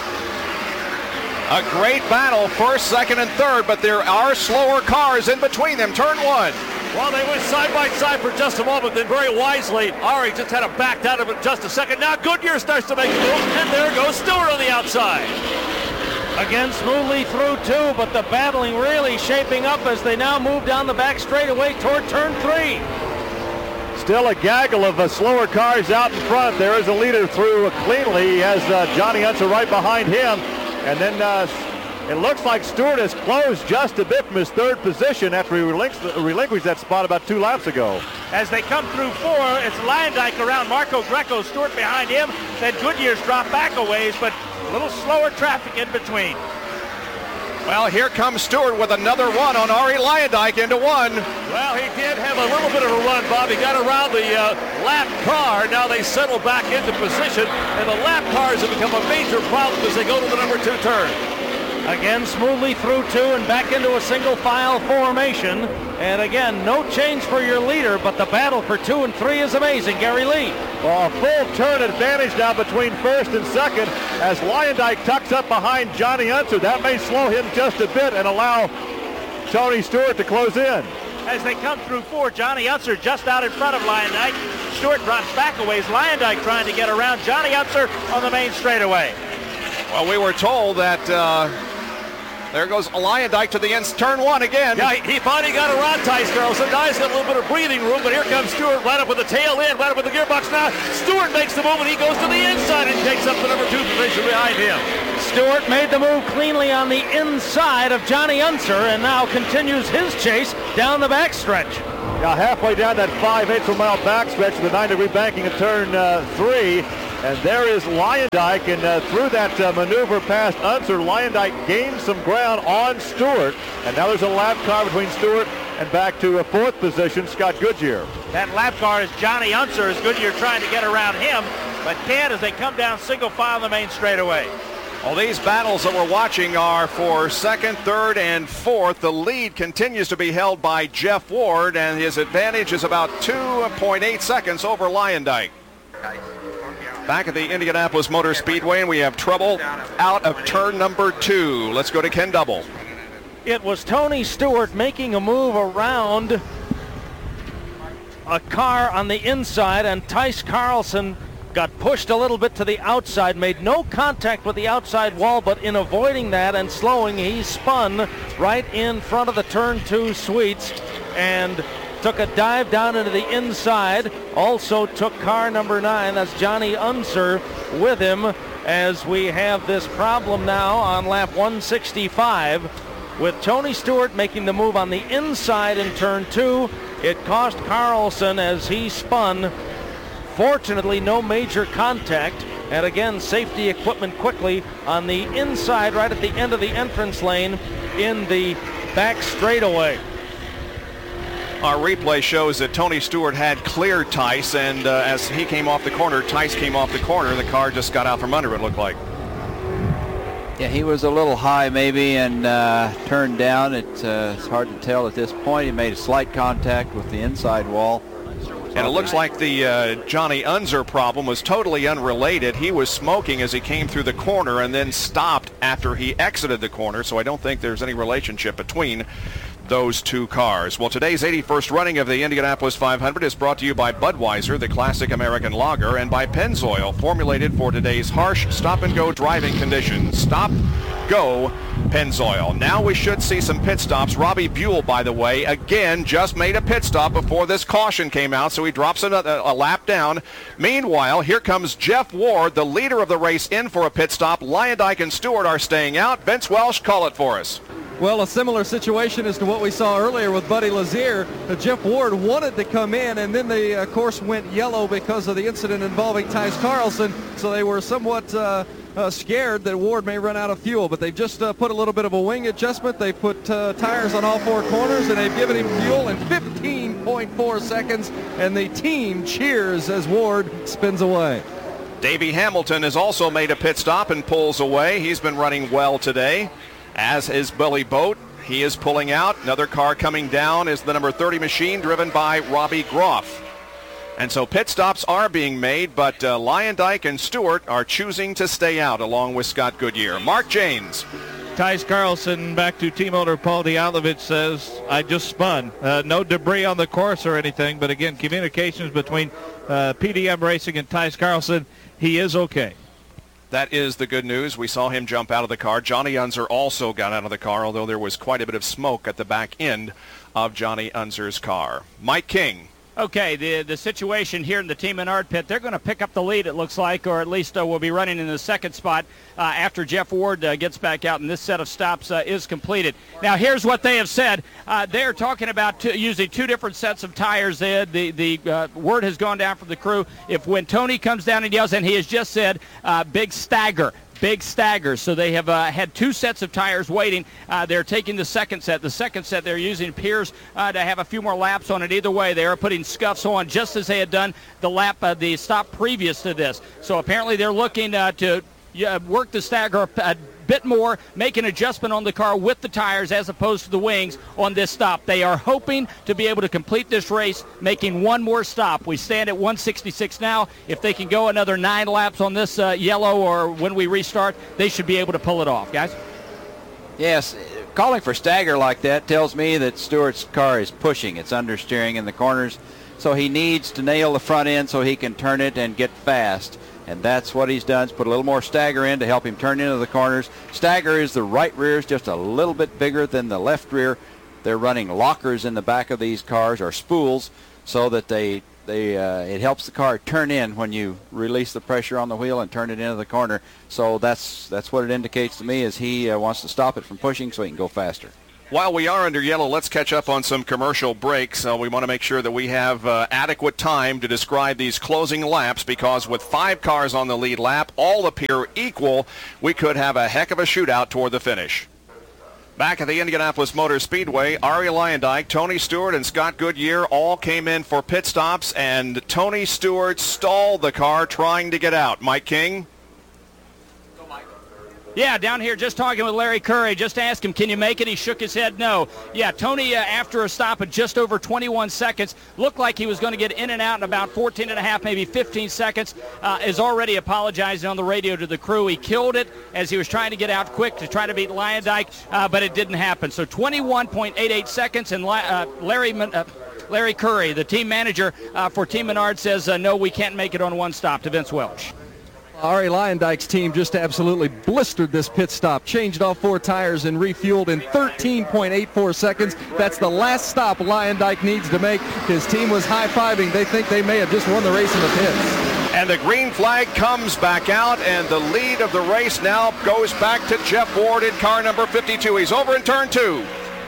A great battle, 1st, 2nd, and 3rd, but there are slower cars in between them. Turn 1. Well, they went side by side for just a moment, then very wisely, Arie just had to back out of it just a second. Now Goodyear starts to make a move, and there goes Stewart on the outside. Again, smoothly through 2, but the battling really shaping up as they now move down the back straightaway toward turn 3. Still a gaggle of slower cars out in front. There is a leader through cleanly. He has Johnny Unser right behind him. And then it looks like Stewart has closed just a bit from his 3rd position after he relinquished that spot about 2 laps ago. As they come through 4, it's Leyendijk around Marco Greco, Stewart behind him. Then Goodyear's dropped back a ways, but a little slower traffic in between. Well, here comes Stewart with another run on Arie Leyendijk into 1. Well, he did have a little bit of a run, Bob. He got around the lap car. Now they settle back into position, and the lap cars have become a major problem as they go to the number 2 turn. Again, smoothly through 2 and back into a single file formation. And again, no change for your leader, but the battle for 2 and 3 is amazing. Gary Lee. Well, a full turn advantage now between 1st and 2nd as Leyendijk tucks up behind Johnny Unser. That may slow him just a bit and allow Tony Stewart to close in. As they come through 4, Johnny Unser just out in front of Leyendijk. Stewart drops back a ways. Leyendijk trying to get around Johnny Unser on the main straightaway. Well, we were told that there goes Leyendijk to the end, turn one again. Yeah, he finally got around Tyce Carlson. Now he's got a little bit of breathing room, but here comes Stewart right up with the tail end, right up with the gearbox now. Stewart makes the move, and he goes to the inside and takes up the number 2 position behind him. Stewart made the move cleanly on the inside of Johnny Unser and now continues his chase down the backstretch. Yeah, halfway down that 5/8 mile backstretch, the 9-degree banking of turn 3. And there is Leyendijk, and through that maneuver past Unser, Leyendijk gained some ground on Stewart. And now there's a lap car between Stewart and back to a 4th position, Scott Goodyear. That lap car is Johnny Unser as Goodyear trying to get around him, but can't as they come down single file on the main straightaway. Well, these battles that we're watching are for 2nd, 3rd, and 4th. The lead continues to be held by Jeff Ward, and his advantage is about 2.8 seconds over Leyendijk. Back at the Indianapolis Motor Speedway, and we have trouble out of turn number 2. Let's go to Ken Double. It was Tony Stewart making a move around a car on the inside, and Tyce Carlson got pushed a little bit to the outside, made no contact with the outside wall, but in avoiding that and slowing, he spun right in front of the turn 2 suites and took a dive down into the inside. Also took car number 9, that's Johnny Unser, with him, as we have this problem now on lap 165 with Tony Stewart making the move on the inside in turn 2. It cost Carlson as he spun. Fortunately, no major contact, and again, safety equipment quickly on the inside right at the end of the entrance lane in the back straightaway. Our replay shows that Tony Stewart had cleared Tyce, and as he came off the corner, Tyce came off the corner. The car just got out from under it, looked like. Yeah, he was a little high maybe and turned down. It's hard to tell at this point. He made a slight contact with the inside wall. And it looks like the Johnny Unser problem was totally unrelated. He was smoking as he came through the corner and then stopped after he exited the corner, so I don't think there's any relationship between those two cars. Well, today's 81st running of the Indianapolis 500 is brought to you by Budweiser, the classic American lager, and by Pennzoil, formulated for today's harsh stop-and-go driving conditions. Stop, go, Pennzoil. Now we should see some pit stops. Robbie Buell, by the way, again just made a pit stop before this caution came out, so he drops a lap down. Meanwhile, here comes Jeff Ward, the leader of the race, in for a pit stop. Leyendijk and Stewart are staying out. Vince Welsh, call it for us. Well, a similar situation as to what we saw earlier with Buddy Lazier. Jeff Ward wanted to come in, and then the course went yellow because of the incident involving Tyce Carlson, so they were somewhat scared that Ward may run out of fuel, but they've just put a little bit of a wing adjustment. They put tires on all 4 corners, and they've given him fuel in 15.4 seconds, and the team cheers as Ward spins away. Davey Hamilton has also made a pit stop and pulls away. He's been running well today, as is Billy Boat. He is pulling out. Another car coming down is the number 30 machine driven by Robbie Groff. And so pit stops are being made, but Leyendijk and Stewart are choosing to stay out along with Scott Goodyear. Mark Janes. Tyce Carlson, back to team owner Paul Dialovich, says, I just spun. No debris on the course or anything, but again, communications between PDM Racing and Tyce Carlson, he is okay. That is the good news. We saw him jump out of the car. Johnny Unser also got out of the car, although there was quite a bit of smoke at the back end of Johnny Unser's car. Mike King. Okay, the situation here in the Team Menard pit, they're going to pick up the lead, it looks like, or at least will be running in the second spot after Jeff Ward gets back out and this set of stops is completed. Now, here's what they have said. They're talking about using 2 different sets of tires. The word has gone down from the crew. If when Tony comes down and yells, and he has just said, big stagger. Big staggers. So they have had 2 sets of tires waiting. They're taking the second set. The second set they're using appears to have a few more laps on it. Either way, they are putting scuffs on just as they had done the stop previous to this. So apparently they're looking to work the stagger a bit more, make an adjustment on the car with the tires as opposed to the wings on this stop. They are hoping to be able to complete this race, making 1 more stop. We stand at 166 now. If they can go another 9 laps on this yellow or when we restart, they should be able to pull it off, guys. Yes, calling for stagger like that tells me that Stewart's car is pushing. It's understeering in the corners. so he needs to nail the front end so he can turn it and get fast. And that's what he's done, is put a little more stagger in to help him turn into the corners. Stagger is the right rear is just a little bit bigger than the left rear. They're running lockers in the back of these cars, or spools, so that it helps the car turn in when you release the pressure on the wheel and turn it into the corner. So that's what it indicates to me, is he wants to stop it from pushing so he can go faster. While we are under yellow, let's catch up on some commercial breaks. We want to make sure that we have adequate time to describe these closing laps, because with 5 cars on the lead lap, all appear equal. We could have a heck of a shootout toward the finish. Back at the Indianapolis Motor Speedway, Arie Luyendyk, Tony Stewart, and Scott Goodyear all came in for pit stops, and Tony Stewart stalled the car trying to get out. Mike King? Yeah, down here just talking with Larry Curry. Just asked him, can you make it? He shook his head no. Yeah, Tony, after a stop of just over 21 seconds, looked like he was going to get in and out in about 14 and a half, maybe 15 seconds, is already apologizing on the radio to the crew. He killed it as he was trying to get out quick to try to beat Luyendyk, but it didn't happen. So 21.88 seconds, and Larry Curry, the team manager for Team Menard, says, no, we can't make it on one stop, to Vince Welch. Arie Luyendyk's team just absolutely blistered this pit stop, changed all 4 tires and refueled in 13.84 seconds. That's the last stop Luyendyk needs to make. His team was high-fiving. They think they may have just won the race in the pits. And the green flag comes back out, and the lead of the race now goes back to Jeff Ward in car number 52. He's over in turn 2.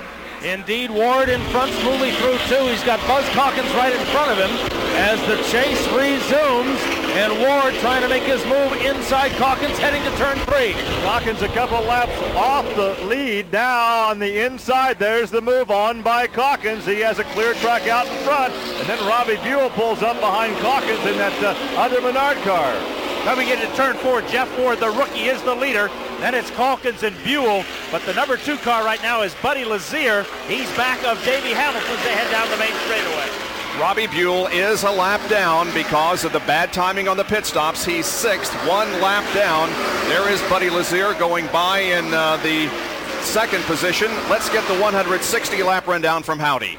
Indeed, Ward in front smoothly through 2. He's got Buzz Calkins right in front of him as the chase resumes, and Ward trying to make his move inside Calkins, heading to turn 3. Calkins a couple laps off the lead. Now on the inside, there's the move on by Calkins. He has a clear track out in front, and then Robbie Buell pulls up behind Calkins in that other Menard car. Coming into turn 4, Jeff Ward, the rookie, is the leader. Then it's Calkins and Buell, but the number 2 car right now is Buddy Lazier. He's back of Davey Hamilton as they head down the main straightaway. Robbie Buell is a lap down because of the bad timing on the pit stops. He's 6th, 1 lap down. There is Buddy Lazier going by in the 2nd position. Let's get the 160 lap rundown from Howdy.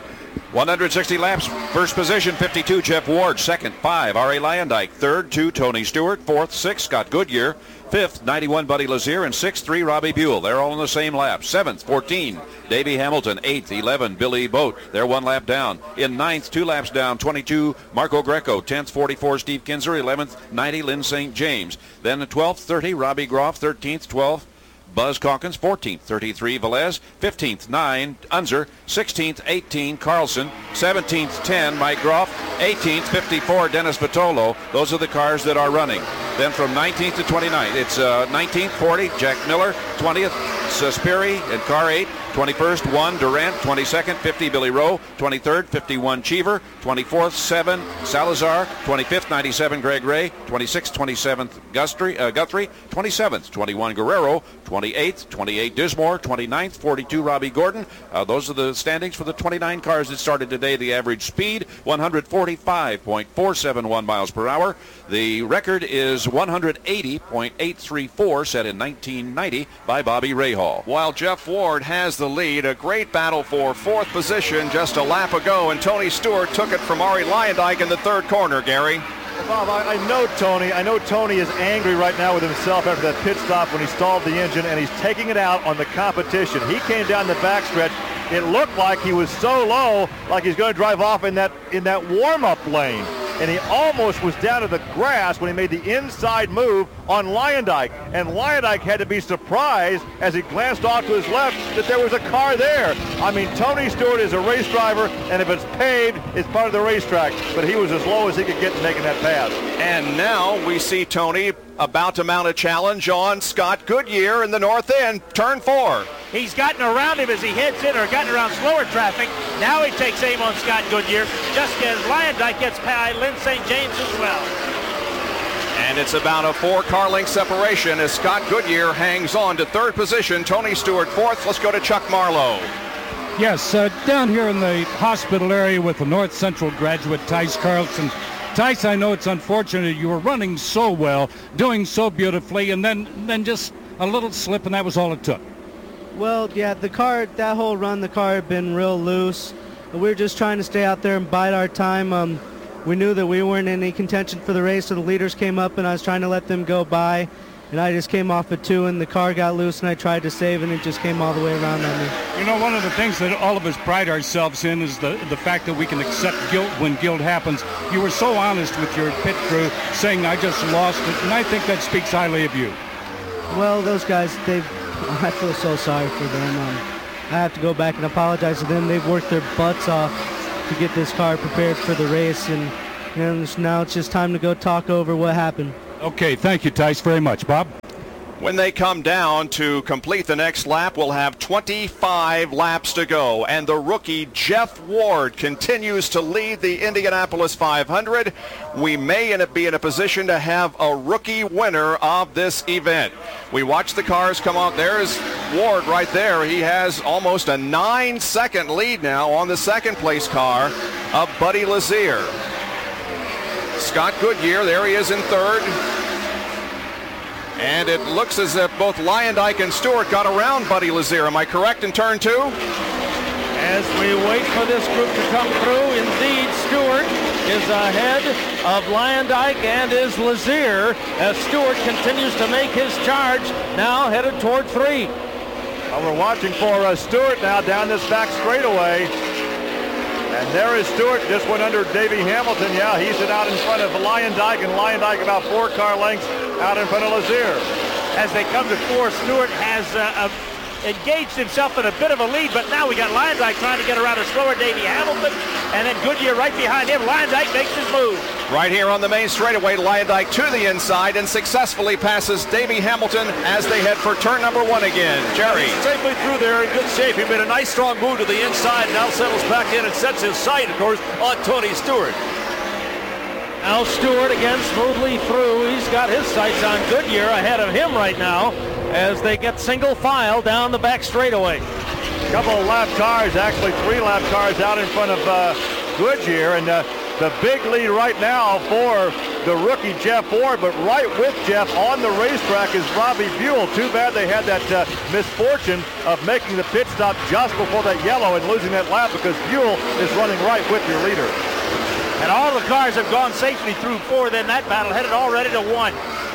160 laps, first position, 52, Jeff Ward. Second, 5, Arie Luyendyk. Third, 2, Tony Stewart. Fourth, 6, Scott Goodyear. Fifth, 91, Buddy Lazier. And 6th, 3, Robbie Buell. They're all in the same lap. 7th, 14, Davey Hamilton. 8th, 11, Billy Boat. They're 1 lap down. In 9th, 2 laps down, 22, Marco Greco. 10th, 44, Steve Kinzer. 11th, 90, Lynn St. James. Then the 12th, 30, Robbie Groff. 13th, 12, Buzz Calkins. 14th, 33, Velez. 15th, 9, Unser. 16th, 18, Carlson. 17th, 10, Mike Groff. 18th, 54, Dennis Vitolo. Those are the cars that are running. Then from 19th to 29th, it's 19th, 40, Jack Miller. 20th, Suspiri in car 8. 21st, 1, Durant. 22nd, 50, Billy Rowe. 23rd, 51, Cheever. 24th, 7, Salazar. 25th, 97, Greg Ray. 26th, 27th, Guthrie. 27th, 21, Guerrero. 28th, 28, Dismore. 29th, 42, Robbie Gordon. Those are the standings for the 29 cars that started today. The average speed, 145.471 miles per hour. The record is 180.834, set in 1990 by Bobby Rahal. While Jeff Ward has the lead, a great battle for 4th position just a lap ago, and Tony Stewart took it from Arie Luyendyk in the 3rd corner, Gary. Bob, I know Tony. I know Tony is angry right now with himself after that pit stop when he stalled the engine, and he's taking it out on the competition. He came down the backstretch. It looked like he was so low, like he's going to drive off in that warm-up lane. And he almost was down to the grass when he made the inside move on Luyendyk. And Luyendyk had to be surprised as he glanced off to his left that there was a car there. I mean, Tony Stewart is a race driver, and if it's paved, it's part of the racetrack. But he was as low as he could get making that pass. And now we see Tony about to mount a challenge on Scott Goodyear in the north end, turn 4. He's gotten around him as he heads in, or gotten around slower traffic. Now he takes aim on Scott Goodyear, just as Luyendyk gets by Lynn St. James as well. And it's about a 4-car length separation as Scott Goodyear hangs on to 3rd position. Tony Stewart 4th. Let's go to Chuck Marlowe. Yes, down here in the hospital area with the North Central graduate, Tice Carlson. Tice, I know it's unfortunate. You were running so well, doing so beautifully, and then just a little slip, and that was all it took. Well, yeah, the car, that whole run, the car had been real loose. We were just trying to stay out there and bide our time. We knew that we weren't in any contention for the race, so the leaders came up, and I was trying to let them go by. And I just came off at 2, and the car got loose, and I tried to save, and it just came all the way around on me. You know, one of the things that all of us pride ourselves in is the fact that we can accept guilt when guilt happens. You were so honest with your pit crew, saying, I just lost it, and I think that speaks highly of you. Well, those guys, I feel so sorry for them. I have to go back and apologize to them. They've worked their butts off to get this car prepared for the race, and now it's just time to go talk over what happened. Okay, thank you, Tice, very much. Bob? When they come down to complete the next lap, we'll have 25 laps to go. And the rookie Jeff Ward continues to lead the Indianapolis 500. We may be in a position to have a rookie winner of this event. We watch the cars come out. There's Ward right there. He has almost a 9-second lead now on the second place car of Buddy Lazier. Scott Goodyear, there he is in third. And it looks as if both Leyendijk and Stewart got around Buddy Lazier. Am I correct in turn 2? As we wait for this group to come through, indeed, Stewart is ahead of Leyendijk and is Lazier as Stewart continues to make his charge, now headed toward 3. Well, we're watching for Stewart now down this back straightaway. And there is Stewart, just went under Davey Hamilton. Yeah, he's out in front of Leyendijk, and Leyendijk about 4 car lengths out in front of Lazier. As they come to 4, Stewart has engaged himself in a bit of a lead, but now we got Leyendijk trying to get around a slower Davey Hamilton, and then Goodyear right behind him. Leyendijk makes his move. Right here on the main straightaway, Leyendijk to the inside and successfully passes Davey Hamilton as they head for turn number 1 again. Jerry. Safely through there in good shape. He made a nice strong move to the inside, now settles back in and sets his sight, of course, on Tony Stewart. Al Stewart again smoothly through. He's got his sights on Goodyear ahead of him right now as they get single file down the back straightaway. A couple of lap cars, actually 3 lap cars out in front of Goodyear, and the big lead right now for the rookie Jeff Ward, but right with Jeff on the racetrack is Robbie Buell. Too bad they had that misfortune of making the pit stop just before that yellow and losing that lap, because Buell is running right with your leader. And all the cars have gone safely through 4, then that battle headed already to 1.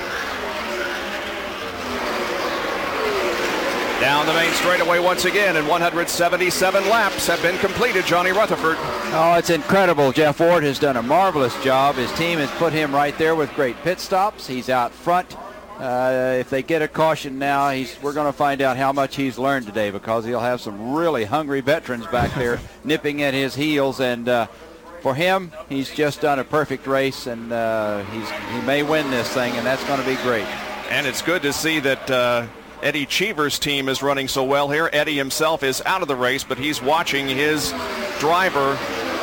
Down the main straightaway once again, and 177 laps have been completed. Johnny Rutherford. Oh, it's incredible. Jeff Ward has done a marvelous job. His team has put him right there with great pit stops. He's out front. If they get a caution now, we're going to find out how much he's learned today, because he'll have some really hungry veterans back there nipping at his heels. And for him, he's just done a perfect race, and he may win this thing, and that's going to be great. And it's good to see that Eddie Cheever's team is running so well here. Eddie himself is out of the race, but he's watching his driver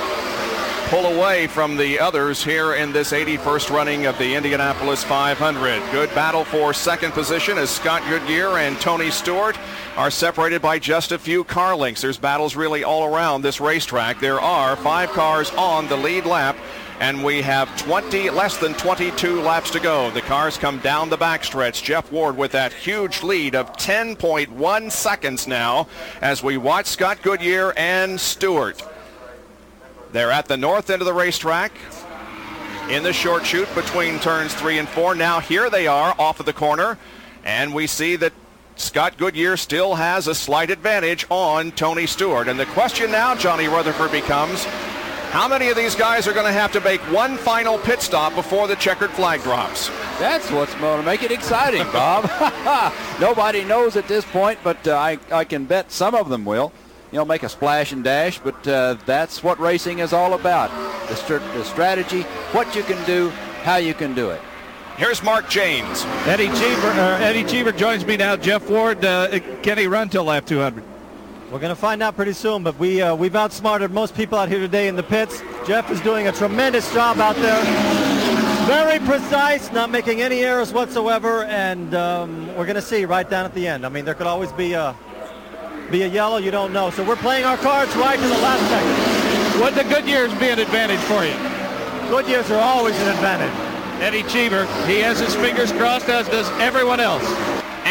pull away from the others here in this 81st running of the Indianapolis 500. Good battle for second position as Scott Goodyear and Tony Stewart are separated by just a few car lengths. There's battles really all around this racetrack. There are 5 cars on the lead lap, and we have less than 22 laps to go. The cars come down the backstretch. Jeff Ward with that huge lead of 10.1 seconds now as we watch Scott Goodyear and Stewart. They're at the north end of the racetrack in the short chute between turns 3 and 4. Now here they are off of the corner, and we see that Scott Goodyear still has a slight advantage on Tony Stewart. And the question now, Johnny Rutherford, becomes how many of these guys are going to have to make one final pit stop before the checkered flag drops? That's what's going to make it exciting, Bob. Nobody knows at this point, but I can bet some of them will. Make a splash and dash, but that's what racing is all about. The strategy, what you can do, how you can do it. Here's Mark James. Eddie Cheever joins me now. Jeff Ward, can he run till lap 200? We're going to find out pretty soon, but we've outsmarted most people out here today in the pits. Jeff is doing a tremendous job out there. Very precise, not making any errors whatsoever, and we're going to see right down at the end. I mean, there could always be a yellow, you don't know. So we're playing our cards right to the last second. Would the Goodyears be an advantage for you? Goodyears are always an advantage. Eddie Cheever, he has his fingers crossed, as does everyone else.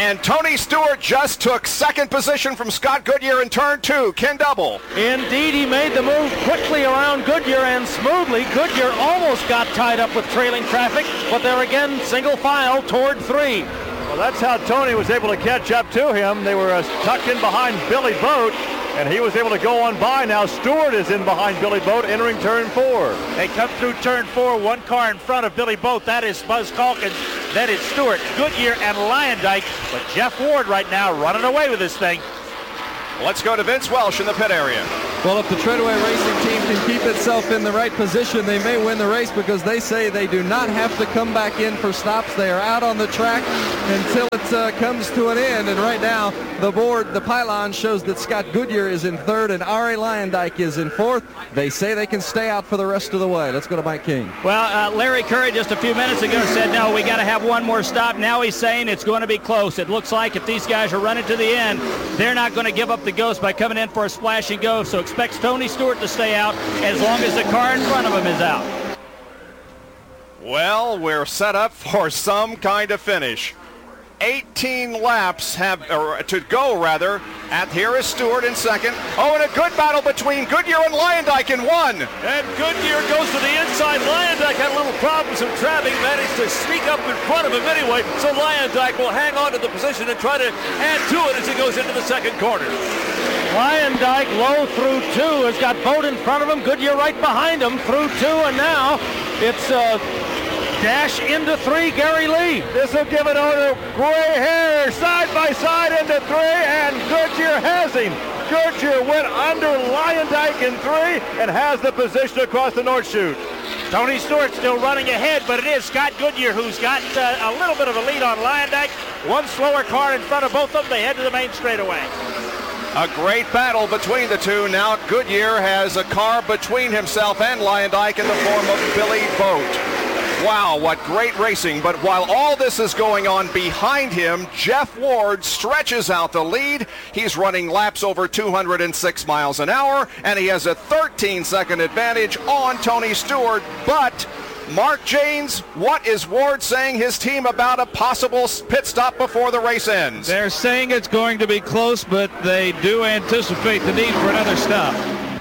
And Tony Stewart just took second position from Scott Goodyear in turn 2. Ken Double. Indeed, he made the move quickly around Goodyear and smoothly. Goodyear almost got tied up with trailing traffic, but they're again single file toward 3. Well, that's how Tony was able to catch up to him. They were tucked in behind Billy Boat, and he was able to go on by. Now Stewart is in behind Billy Boat entering turn 4. They come through turn 4, one car in front of Billy Boat. That is Buzz Calkins. That is Stewart, Goodyear, and Lyondike. But Jeff Ward right now running away with this thing. Let's go to Vince Welsh in the pit area. Well, if the Treadway Racing team can keep itself in the right position, they may win the race, because they say they do not have to come back in for stops. They are out on the track until it comes to an end. And right now, the pylon shows that Scott Goodyear is in 3rd and R.A. Lyondike is in 4th. They say they can stay out for the rest of the way. Let's go to Mike King. Well, Larry Curry just a few minutes ago said, no, we got to have one more stop. Now he's saying it's going to be close. It looks like if these guys are running to the end, they're not going to give up the ghost by coming in for a splash and go. So expects Tony Stewart to stay out as long as the car in front of him is out. Well, we're set up for some kind of finish. 18 laps to go. Here is Stewart in 2nd. Oh, and a good battle between Goodyear and Lyondike in 1. And Goodyear goes to the inside. Lyondike had a little problems in traffic, managed to sneak up in front of him anyway, so Lyondike will hang on to the position and try to add to it as he goes into the 2nd corner. Lyondike low through 2 has got Boat in front of him, Goodyear right behind him through 2, and now it's dash into 3, Gary Lee. This will give it over Gray Hair side by side into 3, and Goodyear has him. Goodyear went under Lyondike in 3 and has the position across the North Chute. Tony Stewart still running ahead, but it is Scott Goodyear who's got a little bit of a lead on Lyondike. One slower car in front of both of them. They head to the main straightaway. A great battle between the two. Now Goodyear has a car between himself and Lyondike in the form of Billy Boat. Wow, what great racing. But while all this is going on behind him, Jeff Ward stretches out the lead. He's running laps over 206 miles an hour, and he has a 13-second advantage on Tony Stewart. But Mark Janes, what is Ward saying his team about a possible pit stop before the race ends? They're saying it's going to be close, but they do anticipate the need for another stop.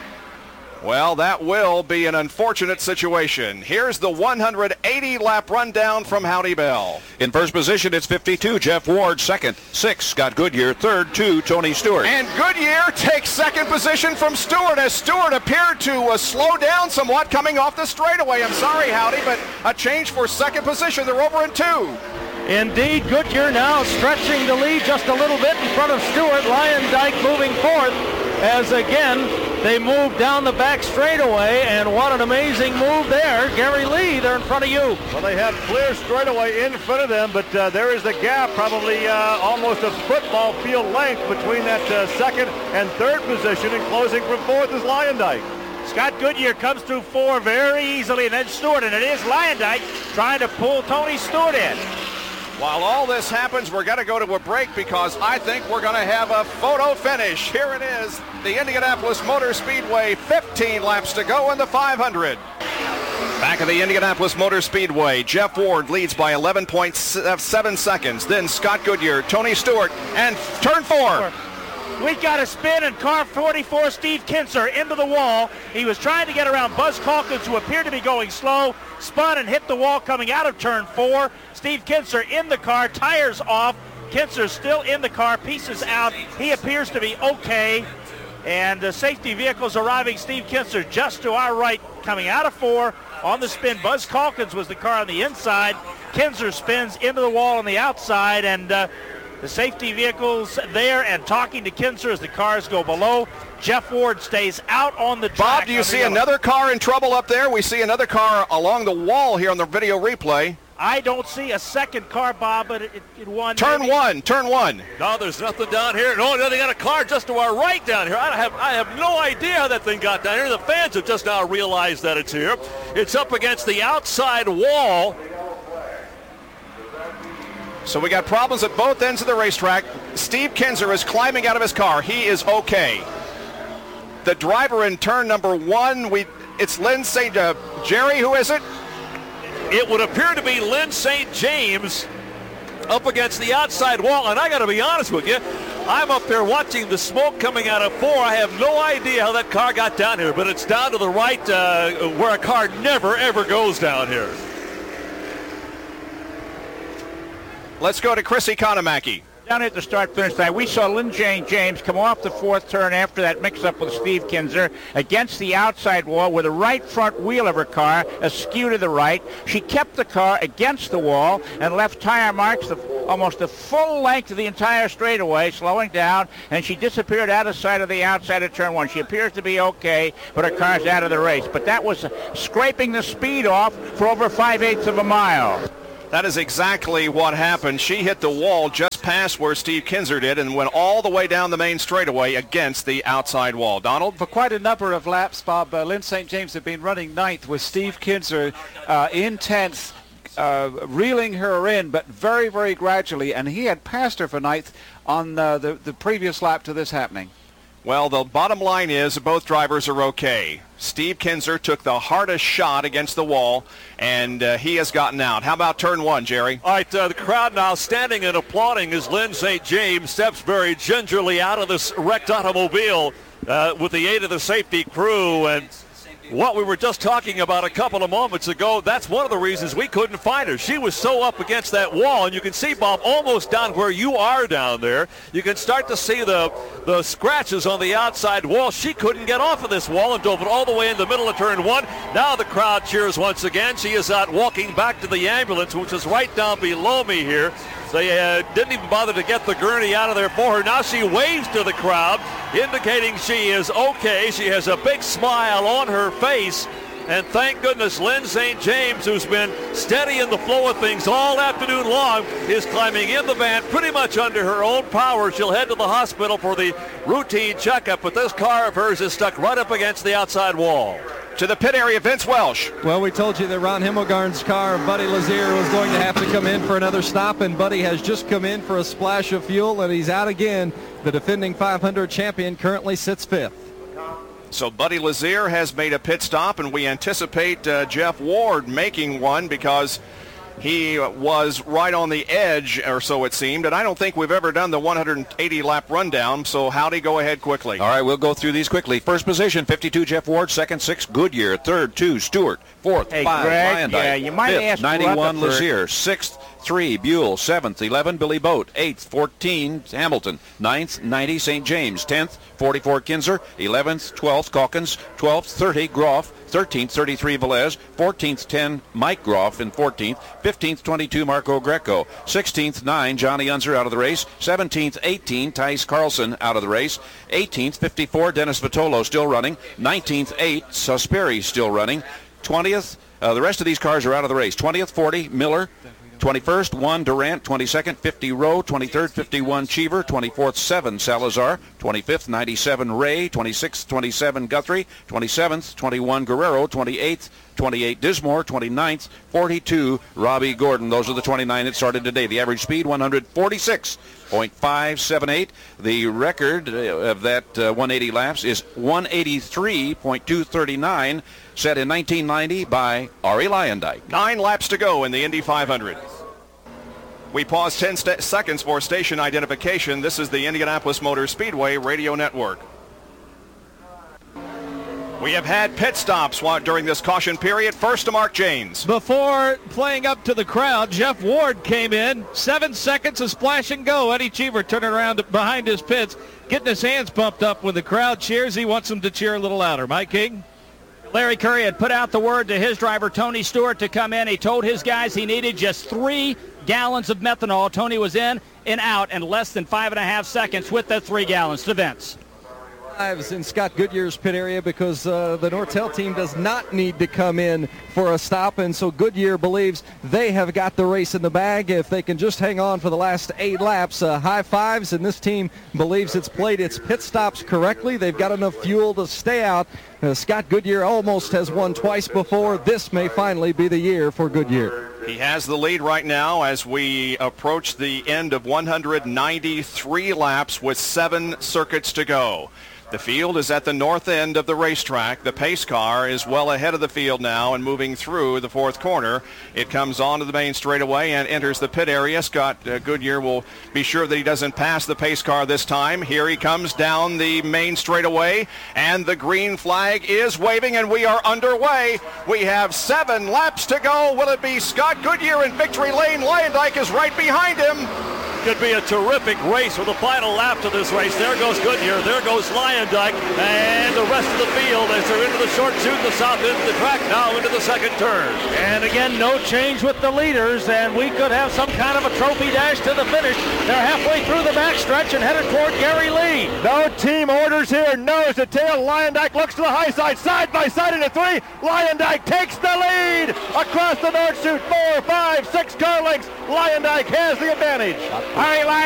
Well, that will be an unfortunate situation. Here's the 180-lap rundown from Howdy Bell. In first position, it's 52, Jeff Ward. 2nd, 6, Scott Goodyear. 3rd, 2, Tony Stewart. And Goodyear takes 2nd position from Stewart as Stewart appeared to slow down somewhat coming off the straightaway. I'm sorry, Howdy, but a change for 2nd position. They're over in 2. Indeed, Goodyear now stretching the lead just a little bit in front of Stewart. Lyondike moving 4th as again they move down the back straightaway, and what an amazing move there. Gary Lee, they're in front of you. Well, they have clear straightaway in front of them, but there is the gap, probably almost a football field length between that 2nd and 3rd position, and closing from 4th is Lyondike. Scott Goodyear comes through 4 very easily, and then Stewart, and it is Lyondike trying to pull Tony Stewart in. While all this happens, we're going to go to a break because I think we're going to have a photo finish. Here it is, the Indianapolis Motor Speedway, 15 laps to go in the 500. Back at the Indianapolis Motor Speedway, Jeff Ward leads by 11.7 seconds. Then Scott Goodyear, Tony Stewart, and turn 4. We've got a spin, and car 44, Steve Kinser, into the wall. He was trying to get around Buzz Calkins, who appeared to be going slow, spun and hit the wall coming out of turn 4. Steve Kinser in the car, tires off. Kinser still in the car, pieces out. He appears to be okay. And the safety vehicles arriving. Steve Kinser just to our right, coming out of 4 on the spin. Buzz Calkins was the car on the inside. Kinser spins into the wall on the outside, and the safety vehicles there and talking to Kinser as the cars go below. Jeff Ward stays out on the track. Bob, do you see another car in trouble up there? We see another car along the wall here on the video replay. I don't see a second car, Bob, but it won. Turn 1. No, there's nothing down here. No, they got a car just to our right down here. I have no idea how that thing got down here. The fans have just now realized that it's here. It's up against the outside wall. So we got problems at both ends of the racetrack. Steve Kinser is climbing out of his car. He is okay. The driver in turn number 1, it's Lynn St. Jerry, who is it? It would appear to be Lynn St. James. up against the outside wall. And I got to be honest with you, I'm up there watching the smoke coming out of 4. I have no idea how that car got down here, but it's down to the right where a car never, ever goes down here. Let's go to Chris Economaki. Down at the start-finish line, we saw Lynn Jane James come off the fourth turn after that mix-up with Steve Kinzer against the outside wall with the right front wheel of her car askew to the right. She kept the car against the wall and left tire marks almost the full length of the entire straightaway, slowing down, and she disappeared out of sight of the outside of turn 1. She appears to be okay, but her car's out of the race. But that was scraping the speed off for over 5/8 of a mile. That is exactly what happened. She hit the wall just past where Steve Kinzer did and went all the way down the main straightaway against the outside wall. Donald? For quite a number of laps, Bob, Lynn St. James had been running 9th with Steve Kinzer in 10th, reeling her in, but very, very gradually, and he had passed her for 9th on the previous lap to this happening. Well, the bottom line is both drivers are okay. Steve Kinzer took the hardest shot against the wall, and he has gotten out. How about turn 1, Jerry? All right, the crowd now standing and applauding as Lynn St. James steps very gingerly out of this wrecked automobile with the aid of the safety crew. And what we were just talking about a couple of moments ago, that's one of the reasons we couldn't find her. She was so up against that wall, and you can see, Bob, almost down where you are down there. You can start to see the scratches on the outside wall. She couldn't get off of this wall and drove it all the way in the middle of turn 1. Now the crowd cheers once again. She is out walking back to the ambulance, which is right down below me here. They didn't even bother to get the gurney out of there for her. Now she waves to the crowd, indicating she is okay. She has a big smile on her face. And thank goodness Lynn St. James, who's been steady in the flow of things all afternoon long, is climbing in the van pretty much under her own power. She'll head to the hospital for the routine checkup, but this car of hers is stuck right up against the outside wall. To the pit area, Vince Welsh. Well, we told you that Ron Himmelgarn's car, Buddy Lazier, was going to have to come in for another stop, and Buddy has just come in for a splash of fuel, and he's out again. The defending 500 champion currently sits 5th. So Buddy Lazier has made a pit stop, and we anticipate Jeff Ward making one because he was right on the edge, or so it seemed, and I don't think we've ever done the 180-lap rundown, so Howdy, go ahead quickly. All right, we'll go through these quickly. First position, 52, Jeff Ward. Second, 6, Goodyear. Third, 2, Stewart. Fourth, 5, Greg, Lyondike. you might Fifth, ask 91, Lazier. Sixth, 3, Buell. 7th, 11, Billy Boat. 8th, 14, Hamilton. 9th, 90, St. James. 10th, 44, Kinzer. 11th, 12th, Calkins. 12th, 30, Groff. 13th, 33, Velez. 14th, 10, Mike Groff in 14th. 15th, 22, Marco Greco. 16th, 9, Johnny Unser out of the race. 17th, 18, Tice Carlson out of the race. 18th, 54, Dennis Vitolo still running. 19th, 8, Susperi still running. 20th, the rest of these cars are out of the race. 20th, 40, Miller. 21st, 1, Durant. 22nd, 50, Rowe. 23rd, 51, Cheever. 24th, 7, Salazar. 25th, 97, Ray. 26th, 27, Guthrie. 27th, 21, Guerrero. 28th, 28, Dismore. 29th, 42, Robbie Gordon. Those are the 29 that started today. The average speed, 146.578. The record of that 180 laps is 183.239, set in 1990 by Arie Luyendyk. 9 laps to go in the Indy 500. We pause 10 seconds for station identification. This is the Indianapolis Motor Speedway Radio Network. We have had pit stops during this caution period. First to Mark Janes. Before playing up to the crowd, Jeff Ward came in. 7 seconds of splash and go. Eddie Cheever turning around behind his pits, getting his hands pumped up when the crowd cheers. He wants them to cheer a little louder. Mike King? Larry Curry had put out the word to his driver, Tony Stewart, to come in. He told his guys he needed just 3 gallons of methanol. Tony was in and out in less than 5.5 seconds with that 3 gallons. To Vince. In Scott Goodyear's pit area because the Nortel team does not need to come in for a stop, and so Goodyear believes they have got the race in the bag if they can just hang on for the last 8 laps. High fives, and this team believes it's played its pit stops correctly. They've got enough fuel to stay out. Scott Goodyear almost has won twice before. This may finally be the year for Goodyear. He has the lead right now as we approach the end of 193 laps with 7 circuits to go. The field is at the north end of the racetrack. The pace car is well ahead of the field now and moving through the fourth corner. It comes onto the main straightaway and enters the pit area. Scott Goodyear will be sure that he doesn't pass the pace car this time. Here he comes down the main straightaway, and the green flag is waving, and we are underway. We have 7 laps to go. Will it be Scott Goodyear in victory lane? Leyendijk is right behind him. Could be a terrific race with the final lap to this race. There goes Goodyear. There goes Leyendijk. And the rest of the field as they're into the short chute, the south end of the track, now into the second turn. And again, no change with the leaders, and we could have some kind of a trophy dash to the finish. They're halfway through the backstretch and headed toward Gary Lee. No team orders here. Nose to tail. Leyendijk looks to the high side by side into 3. Leyendijk takes the lead across the north chute. 4, 5, 6 car lengths. Leyendijk has the advantage. All right,